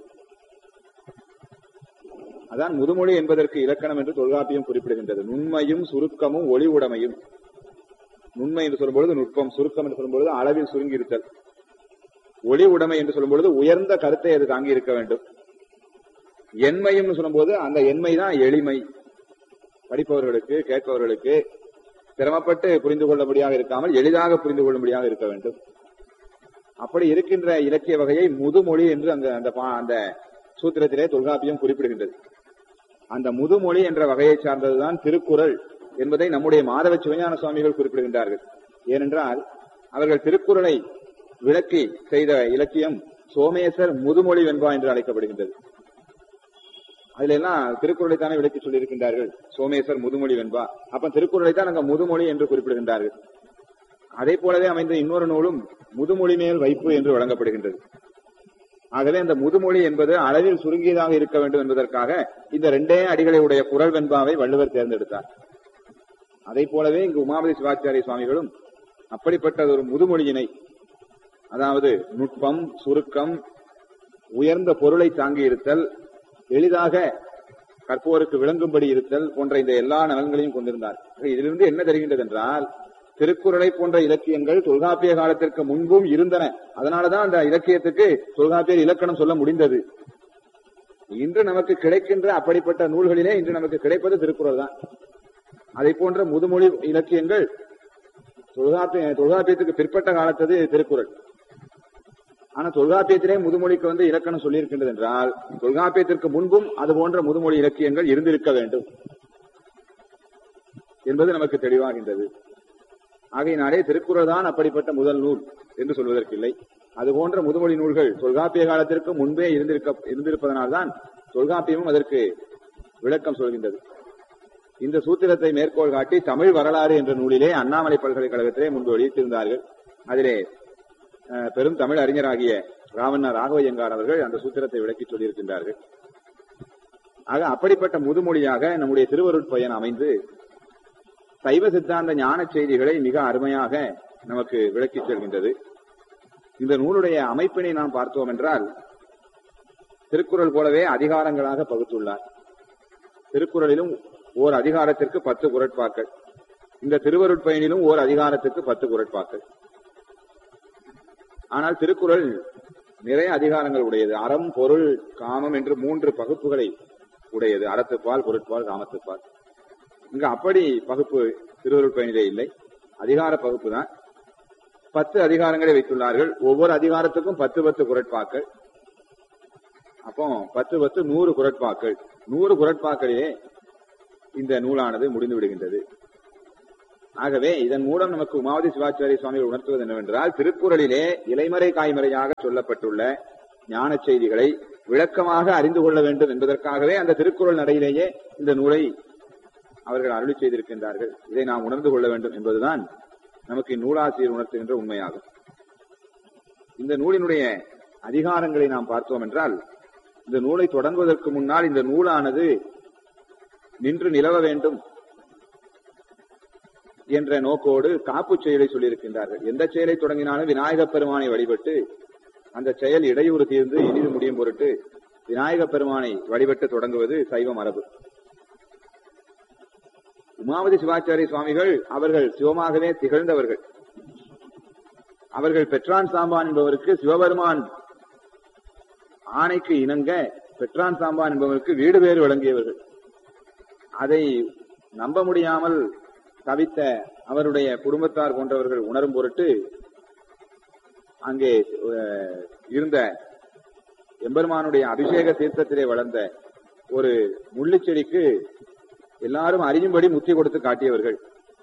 அதான் முதுமொழி என்பதற்கு இலக்கணம் என்று தொல்காப்பியம் குறிப்பிடுகின்றது. நுண்மையும் சுருக்கமும் ஒளி உடைமையும். நுண்மை என்று சொல்லும்பொழுது நுட்பம், சுருக்கம் என்று சொல்லும்பொழுது அளவில் சுருங்கி இருத்தல், ஒளி உடைமை என்று சொல்லும்பொழுது உயர்ந்த கருத்தை அது தாங்கி இருக்க வேண்டும். எண்மையும் சொல்லும்போது அந்த எண்மைதான் எளிமை. படிப்பவர்களுக்கு கேட்பவர்களுக்கு சிரமப்பட்டு புரிந்து கொள்ளும்படியாக இருக்காமல் எளிதாக புரிந்து கொள்ளும்படியாக இருக்க வேண்டும். அப்படி இருக்கின்ற இலக்கிய வகையை முதுமொழி என்று அங்க அந்த அந்த சூத்திரத்திலே தொல்காப்பியம் குறிப்பிடுகின்றது. அந்த முதுமொழி என்ற வகையை சார்ந்ததுதான் திருக்குறள் என்பதை நம்முடைய மாதவ சிவஞான சுவாமிகள் குறிப்பிடுகின்றார்கள். ஏனென்றால் அவர்கள் திருக்குறளை விளக்கி செய்த இலக்கியம் சோமேசர் முதுமொழி வெண்பா என்று அழைக்கப்படுகின்றது. அதுல எல்லாம் திருக்குறளை தானே விளக்கி சொல்லியிருக்கின்றார்கள். சோமேசர் முதுமொழி வெண்பா. அப்ப திருக்குறளை தான் அங்க முதுமொழி என்று குறிப்பிடுகின்றார்கள். அதே போலவே அமைந்த இன்னொரு நூலும் முதுமொழி மேல் வைப்பு என்று வழங்கப்படுகின்றது. ஆகவே அந்த முதுமொழி என்பது அளவில் சுருங்கியதாக இருக்க வேண்டும் என்பதற்காக இந்த இரண்டே அடிகளை உடைய குறள் வெண்பாவை வள்ளுவர் தேர்ந்தெடுத்தார். அதை போலவே இங்கு உமாபதி சிவாச்சாரிய சுவாமிகளும் அப்படிப்பட்ட ஒரு முதுமொழியினை, அதாவது நுட்பம், சுருக்கம், உயர்ந்த பொருளை தாங்கி இருத்தல், எளிதாக கற்போருக்கு விளங்கும்படி இருத்தல் போன்ற இந்த எல்லா நலன்களையும் கொண்டிருந்தார். இதிலிருந்து என்ன தெரிகின்றது என்றால் திருக்குறளை போன்ற இலக்கியங்கள் தொல்காப்பிய காலத்திற்கு முன்பும் இருந்தன. அதனாலதான் அந்த இலக்கியத்துக்கு தொல்காப்பியர் இலக்கணம் சொல்ல முடிந்தது. இன்று நமக்கு கிடைக்கின்ற அப்படிப்பட்ட நூல்களிலே இன்று நமக்கு கிடைப்பது திருக்குறள் தான். அதை போன்ற முதுமொழி இலக்கியங்கள் தொல்காப்பிய தொல்காப்பியத்துக்கு பிற்பட்ட காலத்தது திருக்குறள். ஆனா தொல்காப்பியத்திலே முதுமொழிக்கு வந்து இலக்கணம் சொல்லியிருக்கின்றது என்றால் தொல்காப்பியத்திற்கு முன்பும் அது போன்ற முதுமொழி இலக்கியங்கள் இருந்திருக்க வேண்டும் என்பது நமக்கு தெளிவாகின்றது. ஆகையினாலே திருக்குறள் தான் அப்படிப்பட்ட முதல் நூல் என்று சொல்வதற்கில்லை. அது போன்ற முதுமொழி நூல்கள் தொல்காப்பிய காலத்திற்கு முன்பே இருந்திருக்க இருந்திருப்பதனால்தான் தொல்காப்பியமும் அதற்கு விளக்கம் சொல்கின்றது. இந்த சூத்திரத்தை மேற்கோள் காட்டி தமிழ் வரலாறு என்ற நூலிலே அண்ணாமலை பல்கலைக்கழகத்திலே முன்பு வெளியிட்டிருந்தார்கள். அதிலே பெரும் தமிழ் அறிஞராகிய ராவண்ண ராகவையங்கார் அவர்கள் அந்த சூத்திரத்தை விளக்கி சொல்லியிருக்கின்றார்கள். ஆக அப்படிப்பட்ட முதுமொழியாக நம்முடைய திருவருட்பயன் அமைந்து சைவ சித்தாந்த ஞான செய்திகளை மிக அருமையாக நமக்கு விளக்கி செல்கின்றது. இந்த நூலுடைய அமைப்பினை நாம் பார்த்தோம் என்றால் திருக்குறள் போலவே அதிகாரங்களாக பகுத்துள்ளார். திருக்குறளிலும் ஓர் அதிகாரத்திற்கு பத்து குறட்பாக்கள், இந்த திருவருட்பயனிலும் ஓர் அதிகாரத்திற்கு பத்து குறட்பாக்கள். ஆனால் திருக்குறள் நிறைய அதிகாரங்கள் உடையது. அறம், பொருள், காமம் என்று மூன்று பகுப்புகளை உடையது. அறத்துப்பால், பொருட்பால், காமத்துப்பால். இங்கு அப்படி பகுப்பு திருவருட்பயனிலே இல்லை, அதிகார பகுப்பு தான். பத்து அதிகாரங்களை வைத்துள்ளார்கள். ஒவ்வொரு அதிகாரத்துக்கும் பத்து பத்து குறட்பாக்கள். அப்போ பத்து பத்து நூறு குறட்பாக்கள். நூறு குறட்பாக்களிலே இந்த நூலானது முடிந்து விடுகின்றது. ஆகவே இதன் மூலம் நமக்கு உமாவதி சிவாச்சாரிய சுவாமிகள் உணர்த்துவது என்னவென்றால், திருக்குறளிலே இலைமறை காய்மறையாக சொல்லப்பட்டுள்ள ஞான செய்திகளை விளக்கமாக அறிந்து கொள்ள வேண்டும் என்பதற்காகவே அந்த திருக்குறள் நடையிலேயே இந்த நூலை அவர்கள் அருளி செய்திருக்கின்றார்கள். இதை நாம் உணர்ந்து கொள்ள வேண்டும் என்பதுதான் நமக்கு இந்நூலாசிரியர் உணர்த்துகின்ற உண்மையாகும். இந்த நூலினுடைய அதிகாரங்களை நாம் பார்த்தோம் என்றால், இந்த நூலை தொடங்குவதற்கு முன்னால் இந்த நூலானது நின்று நிலவ வேண்டும் என்ற நோக்கோடு காப்பு செயலை சொல்லியிருக்கின்றார்கள். எந்த செயலை தொடங்கினாலும் விநாயகப் பெருமானை வழிபட்டு அந்த செயல் இடையூறு தீர்ந்து இனிது முடியும் பொருட்டு விநாயகப் பெருமானை வழிபட்டு தொடங்குவது சைவ மரபு. உமாவதி சிவாச்சாரிய சுவாமிகள் அவர்கள் சிவமாகவே திகழ்ந்தவர்கள். அவர்கள் பெற்றான் சாம்பான் என்பவருக்கு சிவபெருமான் ஆணைக்கு இணங்க பெற்றான் சாம்பான் என்பவருக்கு வீடு பேறு வழங்கியவர்கள். அதை நம்ப முடியாமல் தவித்த அவருடைய குடும்பத்தார் போன்றவர்கள் உணரும் பொருட்டு அங்கே இருந்த எம்பெருமானுடைய அபிஷேக தீர்த்தத்திலே வளர்ந்த ஒரு முள்ளுச்செடிக்கு எல்லாரும் அறியும்படி முத்தி கொடுத்து காட்டியவர்கள்.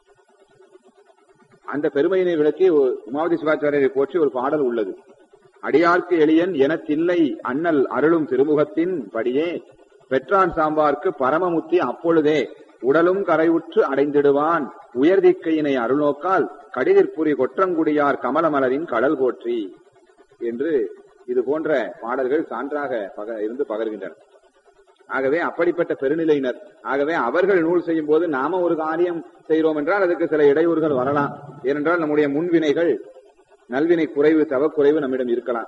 அந்த பெருமையினை விளக்கி உமாவதி சிவாச்சாரியரை போற்றி ஒரு பாடல் உள்ளது. அடியார்க்கு எளியன் எனத்தில்லை அண்ணல் அருளும் திருமுகத்தின் படியே பெற்றான் சாம்பார்க்கு பரமமுத்தி அப்பொழுதே உடலும் கரைவுற்று அடைந்திடுவான் உயர்திக்கையினை அருள்நோக்கால் கடிதிற்புரி கொற்றங்குடியார் கமலமலரின் கடல் போற்றி என்று இது போன்ற பாடல்கள் சான்றாக பக இருந்து பகர்கின்றன. ஆகவே அப்படிப்பட்ட பெருநிலையினர். ஆகவே அவர்கள் நூல் செய்யும் போது நாம ஒரு காரியம் செய்கிறோம் என்றால் அதுக்கு சில இடையூறுகள் வரலாம். ஏனென்றால் நம்முடைய முன்வினைகள் நல்வினை குறைவு தவக்குறைவு நம்மிடம் இருக்கலாம்.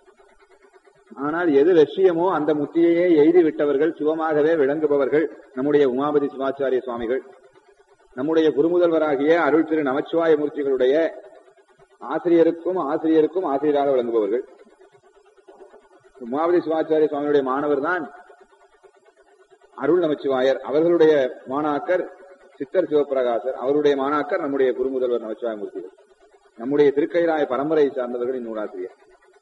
ஆனால் எது லட்சியமோ அந்த முத்தியையே எய்தி விட்டவர்கள் சிவமாகவே விளங்குபவர்கள் நம்முடைய உமாபதி சிவாச்சாரிய சுவாமிகள். நம்முடைய குருமுதல்வராகிய அருள் திரு நமச்சிவாய மூர்த்திகளுடைய ஆசிரியருக்கும் ஆசிரியருக்கும் ஆசிரியராக விளங்குபவர்கள். உமாபதி சிவாச்சாரிய சுவாமியுடைய மாணவர் தான் அருள் நமச்சிவாயர். அவர்களுடைய மாணாக்கர் சித்தர் சிவபிரகாசர். அவருடைய மாணாக்கர் நம்முடைய குருமுதல்வர் நமச்சிவாய மூர்த்திகள். நம்முடைய திருக்கைலாய பரம்பரை சார்ந்தவர்களின் நூலாசிரியர்.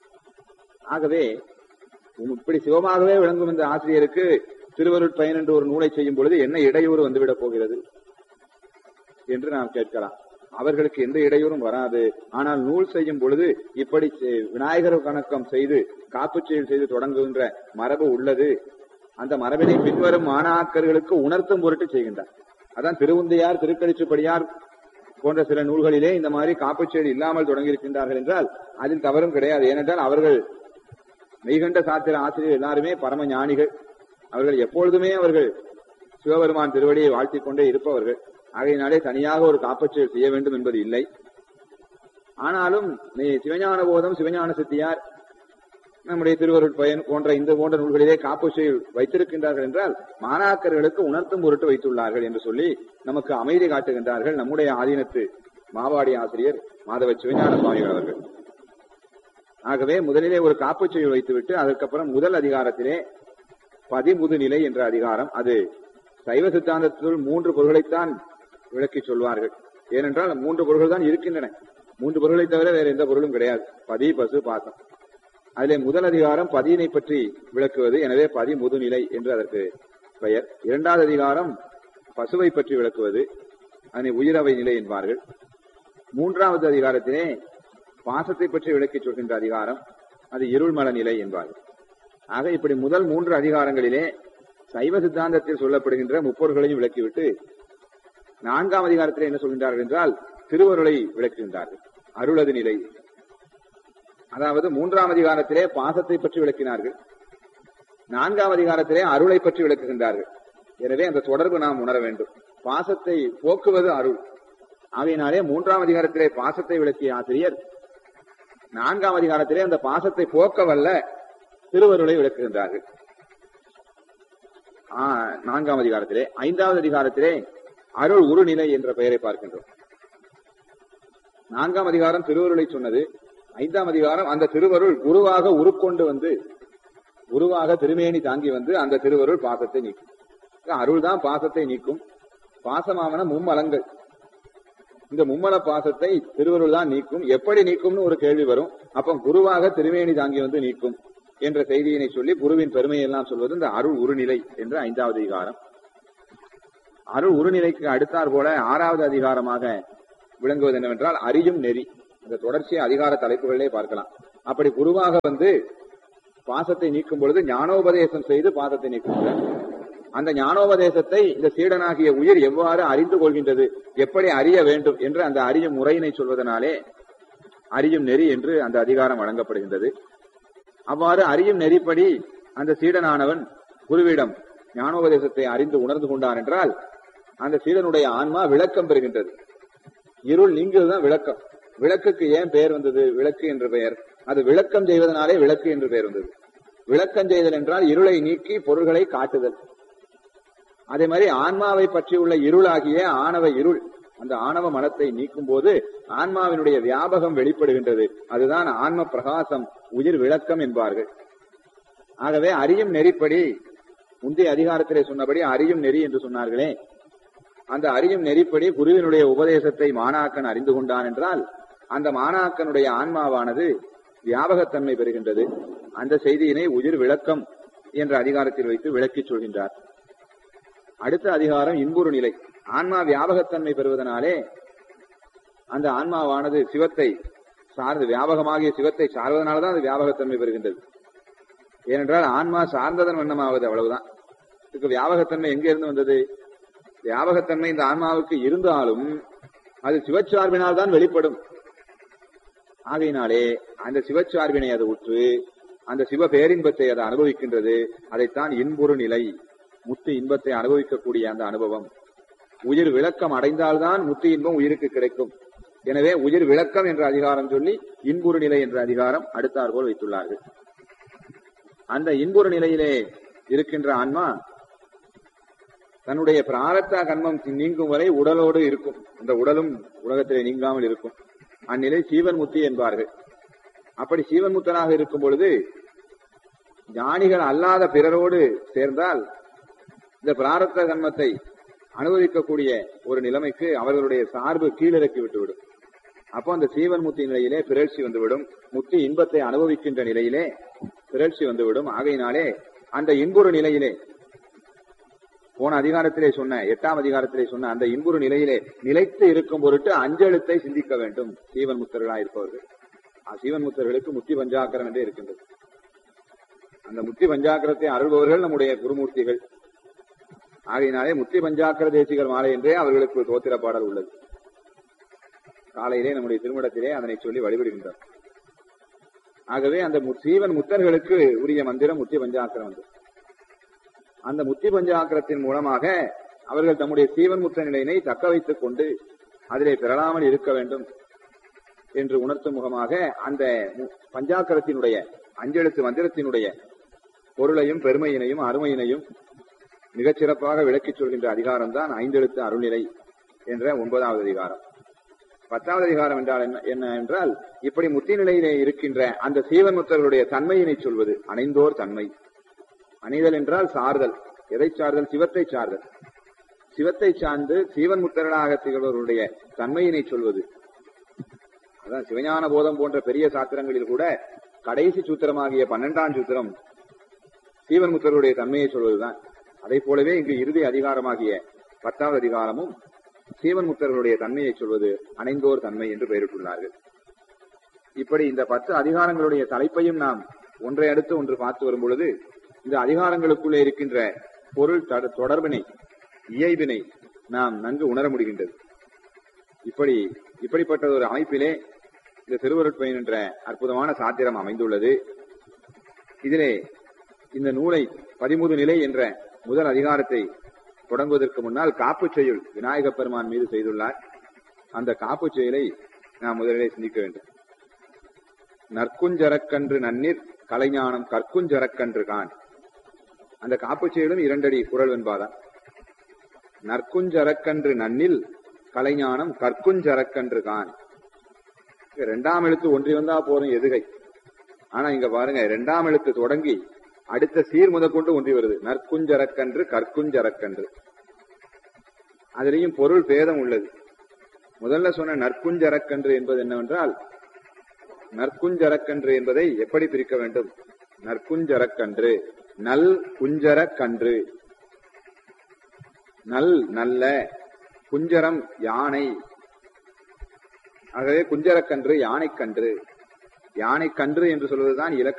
ஆகவே இப்படி சிவமாகவே விளங்கும் இந்த ஆசிரியருக்கு திருவருட்பயன் என்று ஒரு நூலை செய்யும் பொழுது என்ன இடையூறு வந்துவிடப் போகிறது என்று நாம் கேட்கலாம். அவர்களுக்கு எந்த இடையூறும் வராது. ஆனால் நூல் செய்யும் பொழுது இப்படி விநாயகர் கணக்கம் செய்து காப்பு செயல் செய்து தொடங்குகின்ற மரபு உள்ளது. அந்த மரபினை பின்வரும் மாணாக்கர்களுக்கு உணர்த்தும் பொருட்டு செய்கின்றார். அதான் திருவுந்தையார் திருக்கடிச்சுப்படியார் போன்ற சில நூல்களிலே இந்த மாதிரி காப்புச்செயல் இல்லாமல் தொடங்கி இருக்கின்றார்கள் என்றால் அதில் தவறும் கிடையாது. ஏனென்றால் அவர்கள் மெய்கண்ட சாத்திர ஆசிரியர் எல்லாருமே பரம ஞானிகள். அவர்கள் எப்பொழுதுமே அவர்கள் சிவபெருமான் திருவடியை வாழ்த்திக் கொண்டே இருப்பவர்கள். ஆகையினாலே தனியாக ஒரு காப்புச்செயல் செய்ய வேண்டும் என்பது இல்லை. ஆனாலும் சிவஞான போதம் சிவஞான சித்தியார் நம்முடைய திருவருட்பயன் போன்ற இந்த போன்ற நூல்களிலே காப்புச்செயல் வைத்திருக்கின்றார்கள் என்றால் மாணாக்கர்களுக்கு உணர்த்தும் பொருட்டு வைத்துள்ளார்கள் என்று சொல்லி நமக்கு அமைதி காட்டுகின்றார்கள் நம்முடைய ஆதீனத்து மாவாடி ஆசிரியர் மாதவ சிவஞான சுவாமிகள் அவர்கள். ஆகவே முதலிலே ஒரு காப்புச்செயல் வைத்துவிட்டு அதற்கப்புறம் முதல் அதிகாரத்திலே பதிமுது நிலை என்ற அதிகாரம், அது சைவ சித்தாந்தத்தில் மூன்று பொருள்களைத்தான் விளக்கி சொல்வார்கள். ஏனென்றால் மூன்று பொருள்கள் தான் இருக்கின்றன. மூன்று பொருள்களை தவிர வேற எந்த பொருளும் கிடையாது. பதி பசு பாசம். அதிலே முதல் அதிகாரம் பதியினை பற்றி விளக்குவது. எனவே பதி முதுநிலை என்று அதற்கு பெயர். இரண்டாவது அதிகாரம் பசுவை பற்றி விளக்குவது. அதனை உயிரவை நிலை என்பார்கள். மூன்றாவது அதிகாரத்திலே பாசத்தை பற்றி விளக்கி சொல்கின்ற அதிகாரம், அது இருள்மல நிலை என்பார்கள். ஆக இப்படி முதல் மூன்று அதிகாரங்களிலே சைவ சித்தாந்தத்தில் சொல்லப்படுகின்ற முப்பொருள்களையும் விளக்கிவிட்டு நான்காம் அதிகாரத்திலே என்ன சொல்கின்றார்கள் என்றால் திருவருளை விளக்குகின்றார்கள். அருளது நிலை. அதாவது மூன்றாம் அதிகாரத்திலே பாசத்தை பற்றி விளக்கினார்கள். நான்காம் அதிகாரத்திலே அருளை பற்றி விளக்குகின்றார்கள். எனவே அந்த தொடர்பு நாம் உணர வேண்டும். பாசத்தை போக்குவது அருள். ஆகையினாலே மூன்றாம் அதிகாரத்திலே பாசத்தை விளக்கிய ஆசிரியர் நான்காம் அதிகாரத்திலே அந்த பாசத்தை போக்கவல்ல திருவருளை விளக்குகின்றார்கள். நான்காம் அதிகாரத்திலே. ஐந்தாவது அதிகாரத்திலே அருள் உருநிலை என்ற பெயரை பார்க்கின்றோம். நான்காம் அதிகாரம் திருவருளை சொன்னது. ஐந்தாம் அதிகாரம் அந்த திருவருள் குருவாக உருக்கொண்டு வந்து குருவாக திருமேனி தாங்கி வந்து அந்த திருவருள் பாசத்தை நீக்கும். அருள் தான் பாசத்தை நீக்கும். பாசமாவன மும்மலங்கள். இந்த மும்மல பாசத்தை திருவருள் தான் நீக்கும். எப்படி நீக்கும்னு ஒரு கேள்வி வரும். அப்ப குருவாக திருமேனி தாங்கி வந்து நீக்கும் என்ற செய்தியினை சொல்லி குருவின் பெருமையெல்லாம் சொல்வது இந்த அருள் உருநிலை என்ற ஐந்தாவது அதிகாரம். அருள் உருநிலைக்கு அடுத்தாற் போல ஆறாவது அதிகாரமாக விளங்குவது என்னவென்றால் அறியும் நெறி. இந்த தொடர்ச்சியை அதிகார தலைப்புகளிலே பார்க்கலாம். அப்படி குருவாக வந்து பாசத்தை நீக்கும் பொழுது ஞானோபதேசம் செய்து பாசத்தை நீக்குகிறார். அந்த ஞானோபதேசத்தை இந்த சீடனாகிய உயிர் எவ்வாறு அறிந்து கொள்கின்றது, எப்படி அறிய வேண்டும் என்று அந்த அறியும் முறையினை சொல்வதனாலே அறியும் நெறி என்று அந்த அதிகாரம் வழங்கப்படுகின்றது. அவ்வாறு அறியும் நெறிப்படி அந்த சீடனானவன் குருவிடம் ஞானோபதேசத்தை அறிந்து உணர்ந்து கொண்டான் என்றால் அந்த சீடனுடைய ஆன்மா விளக்கம் பெறுகின்றது. இருள் நீங்குவதுதான் விளக்கம். விளக்குக்கு ஏன் பெயர் வந்தது? விளக்கு என்று பெயர். அது விளக்கம் செய்வதனாலே விளக்கு என்று பெயர் வந்தது. விளக்கம் செய்தல் என்றால் இருளை நீக்கி பொருள்களை காட்டுதல். அதே மாதிரி ஆன்மாவை பற்றியுள்ள இருளாகிய ஆணவ இருள், அந்த ஆணவ மனத்தை நீக்கும் போது ஆன்மாவினுடைய வியாபகம் வெளிப்படுகின்றது. அதுதான் ஆன்ம பிரகாசம், உயிர் விளக்கம் என்பார்கள். ஆகவே அறியும் நெறிப்படி முந்தைய அதிகாரத்திலே சொன்னபடி அறியும் நெறி என்று சொன்னார்களே, அந்த அறியும் நெறிப்படி குருவினுடைய உபதேசத்தை மாணாக்கன் அறிந்து கொண்டான் என்றால் அந்த மாணாக்கனுடைய ஆன்மாவானது வியாபகத்தன்மை பெறுகின்றது. அந்த செய்தியினை உயிர் விளக்கம் என்ற அதிகாரத்தில் வைத்து விளக்கிச் சொல்கின்றார். அடுத்த அதிகாரம் இன்புறு நிலை. ஆன்மா வியாபகத்தன்மை பெறுவதனாலே அந்த ஆன்மாவானது சிவத்தை சார்ந்து, வியாபகமாகிய சிவத்தை சார்வதனால்தான் அது வியாபகத்தன்மை பெறுகின்றது. ஏனென்றால் ஆன்மா சார்ந்ததன் வண்ணமாவது, அவ்வளவுதான். இதுக்கு வியாபகத்தன்மை எங்க இருந்து வந்தது? வியாபகத்தன்மை இந்த ஆன்மாவுக்கு இருந்தாலும் அது சிவச்சார்பினால் தான் வெளிப்படும். ஆகையினாலே அந்த சிவச்சார்பினை அது உற்று அந்த சிவ பேரின்பத்தை அது அனுபவிக்கின்றது. அதைத்தான் இன்புறு நிலை, முத்து இன்பத்தை அனுபவிக்கக்கூடிய அந்த அனுபவம். உயிர் விளக்கம் அடைந்தால்தான் முத்து இன்பம் உயிருக்கு கிடைக்கும். எனவே உயிர் விளக்கம் என்ற அதிகாரம் சொல்லி இன்புறு நிலை என்ற அதிகாரம் அடுத்தாற்போல் வைத்துள்ளார்கள். அந்த இன்புறு நிலையிலே இருக்கின்ற ஆன்மா தன்னுடைய பிராரத்த கர்மம் நீங்கும் வரை உடலோடு இருக்கும். அந்த உடலும் உலகத்திலே நீங்காமல் இருக்கும். அந்நிலை சீவன் முத்தி என்பார்கள். அப்படி சீவன் முத்தனாக இருக்கும் பொழுது ஞானிகள் அல்லாத பிறரோடு சேர்ந்தால் இந்த பிராரத்த கர்மத்தை அனுபவிக்கக்கூடிய ஒரு நிலைமைக்கு அவர்களுடைய சார்பு கீழிறக்கி விட்டுவிடும். அப்போ அந்த சீவன் முத்தி நிலையிலே பிறழ்ச்சி வந்துவிடும். முத்தி இன்பத்தை அனுபவிக்கின்ற நிலையிலே பிறழ்ச்சி வந்துவிடும். ஆகையினாலே அந்த இன்புறு நிலையிலே, போன அதிகாரத்திலே சொன்ன எட்டாம் அதிகாரத்திலே சொன்ன அந்த இன்புறு நிலையிலே நிலைத்து இருக்கும் பொருட்டு அஞ்செழுத்தை சிந்திக்க வேண்டும் சீவன் முத்தர்களாக இருப்பவர்கள். சீவன் முத்தர்களுக்கு முத்தி பஞ்சாக்கரம் என்றே இருக்கின்றது. அந்த முத்தி பஞ்சாக்கரத்தை அருள்பவர்கள் நம்முடைய குருமூர்த்திகள். ஆகையினாலே முத்தி பஞ்சாக்கர தேசிகர் மாலை என்றே அவர்களுக்கு தோத்திர பாடல் உள்ளது. காலையிலே நம்முடைய திருமணத்திலே அதனை சொல்லி வழிபடுகின்றனர். ஆகவே அந்த சீவன் முத்தர்களுக்கு உரிய மந்திரம் முத்தி பஞ்சாக்கரம் வந்து அந்த முத்தி பஞ்சாக்கரத்தின் மூலமாக அவர்கள் தம்முடைய சீவன் முத்த நிலையினை தக்க வைத்துக் கொண்டு அதிலே பெறலாமல் இருக்க வேண்டும் என்று உணர்த்தும் முகமாக அந்த பஞ்சாக்கரத்தினுடைய அஞ்செழுத்து மந்திரத்தினுடைய பொருளையும் பெருமையினையும் அருமையினையும் மிகச்சிறப்பாக விளக்கிச் சொல்கின்ற அதிகாரம் தான் ஐந்தெழுத்து அருள்நிலை என்ற ஒன்பதாவது அதிகாரம். பத்தாவது அதிகாரம் என்றால் என்ன என்றால், இப்படி முத்தி நிலையிலே இருக்கின்ற அந்த சீவன் முத்தர்களுடைய தன்மையினை சொல்வது. அணைந்தோர் தன்மை. அணைதல் என்றால் சார்தல். எதை சார்தல்? சிவத்தை சார்தல். சிவத்தை சார்ந்து சீவன் முத்தர்களாக திகழ்வர்களுடைய தன்மையினை சொல்வது. அதான் சிவஞான போதம் போன்ற பெரிய சாத்திரங்களில் கூட கடைசி சூத்திரமாகிய பன்னெண்டாம் சூத்திரம் சீவன் முத்தர்களுடைய தன்மையை சொல்வதுதான். அதை போலவே இங்கு இறுதி அதிகாரமாகிய பத்தாவது அதிகாரமும் சீவன் முத்தர்களுடைய தன்மையை சொல்வது அணைந்தோர் தன்மை என்று பெயரிட்டுள்ளார்கள். இப்படி இந்த பத்து அதிகாரங்களுடைய தலைப்பையும் நாம் ஒன்றை அடுத்து ஒன்று பார்த்து வரும் பொழுது இந்த அதிகாரங்களுக்குள்ளே இருக்கின்ற பொருள் தொடர்பினை, இயல்பினை நாம் நன்கு உணர முடிகின்றது. இப்படி இப்படிப்பட்ட ஒரு அமைப்பிலே இந்த திருவருட்பயன் என்ற அற்புதமான சாத்திரம் அமைந்துள்ளது. இதிலே இந்த நூலை பதிமூது நிலை என்ற முதல் அதிகாரத்தை தொடங்குவதற்கு முன்னால் காப்பு செயல் விநாயக பெருமான் மீது செய்துள்ளார். அந்த காப்பு செயலை நாம் முதலிலே சிந்திக்க வேண்டும். நற்குஞ்சரக்கன்று நன்னீர் கலைஞானம் கற்குஞ்சரக்கன்று கான். அந்த காப்பு செயலும் இரண்டடி குரல் வெண்பாதான். நற்குஞ்சரக்கன்று நன்னில் கலைஞானம் கற்குஞ்சரக்கன்று கான். இரண்டாம் எழுத்து ஒன்றி வந்தா போதும் எதுகை. ஆனா இங்க பாருங்க, இரண்டாம் எழுத்து தொடங்கி அடுத்த சீர் முதற்கொண்டு ஒன்றி வருது. நற்குஞ்சரக்கன்று கற்குஞ்சரக்கன்று. அதிலேயும் பொருள் பேதம் உள்ளது. முதல்ல சொன்ன நற்குஞ்சரக்கன்று என்பது என்னவென்றால், நற்குஞ்சரக்கன்று என்பதை எப்படி பிரிக்க வேண்டும்? நற்குஞ்சரக்கன்று, நல் குஞ்சரக்கன்று. நல் நல்ல, குஞ்சரம் யானை. ஆகவே குஞ்சரக்கன்று யானைக்கன்று, யானைக்கன்று என்று சொல்வதுதான் இலக்கணம்.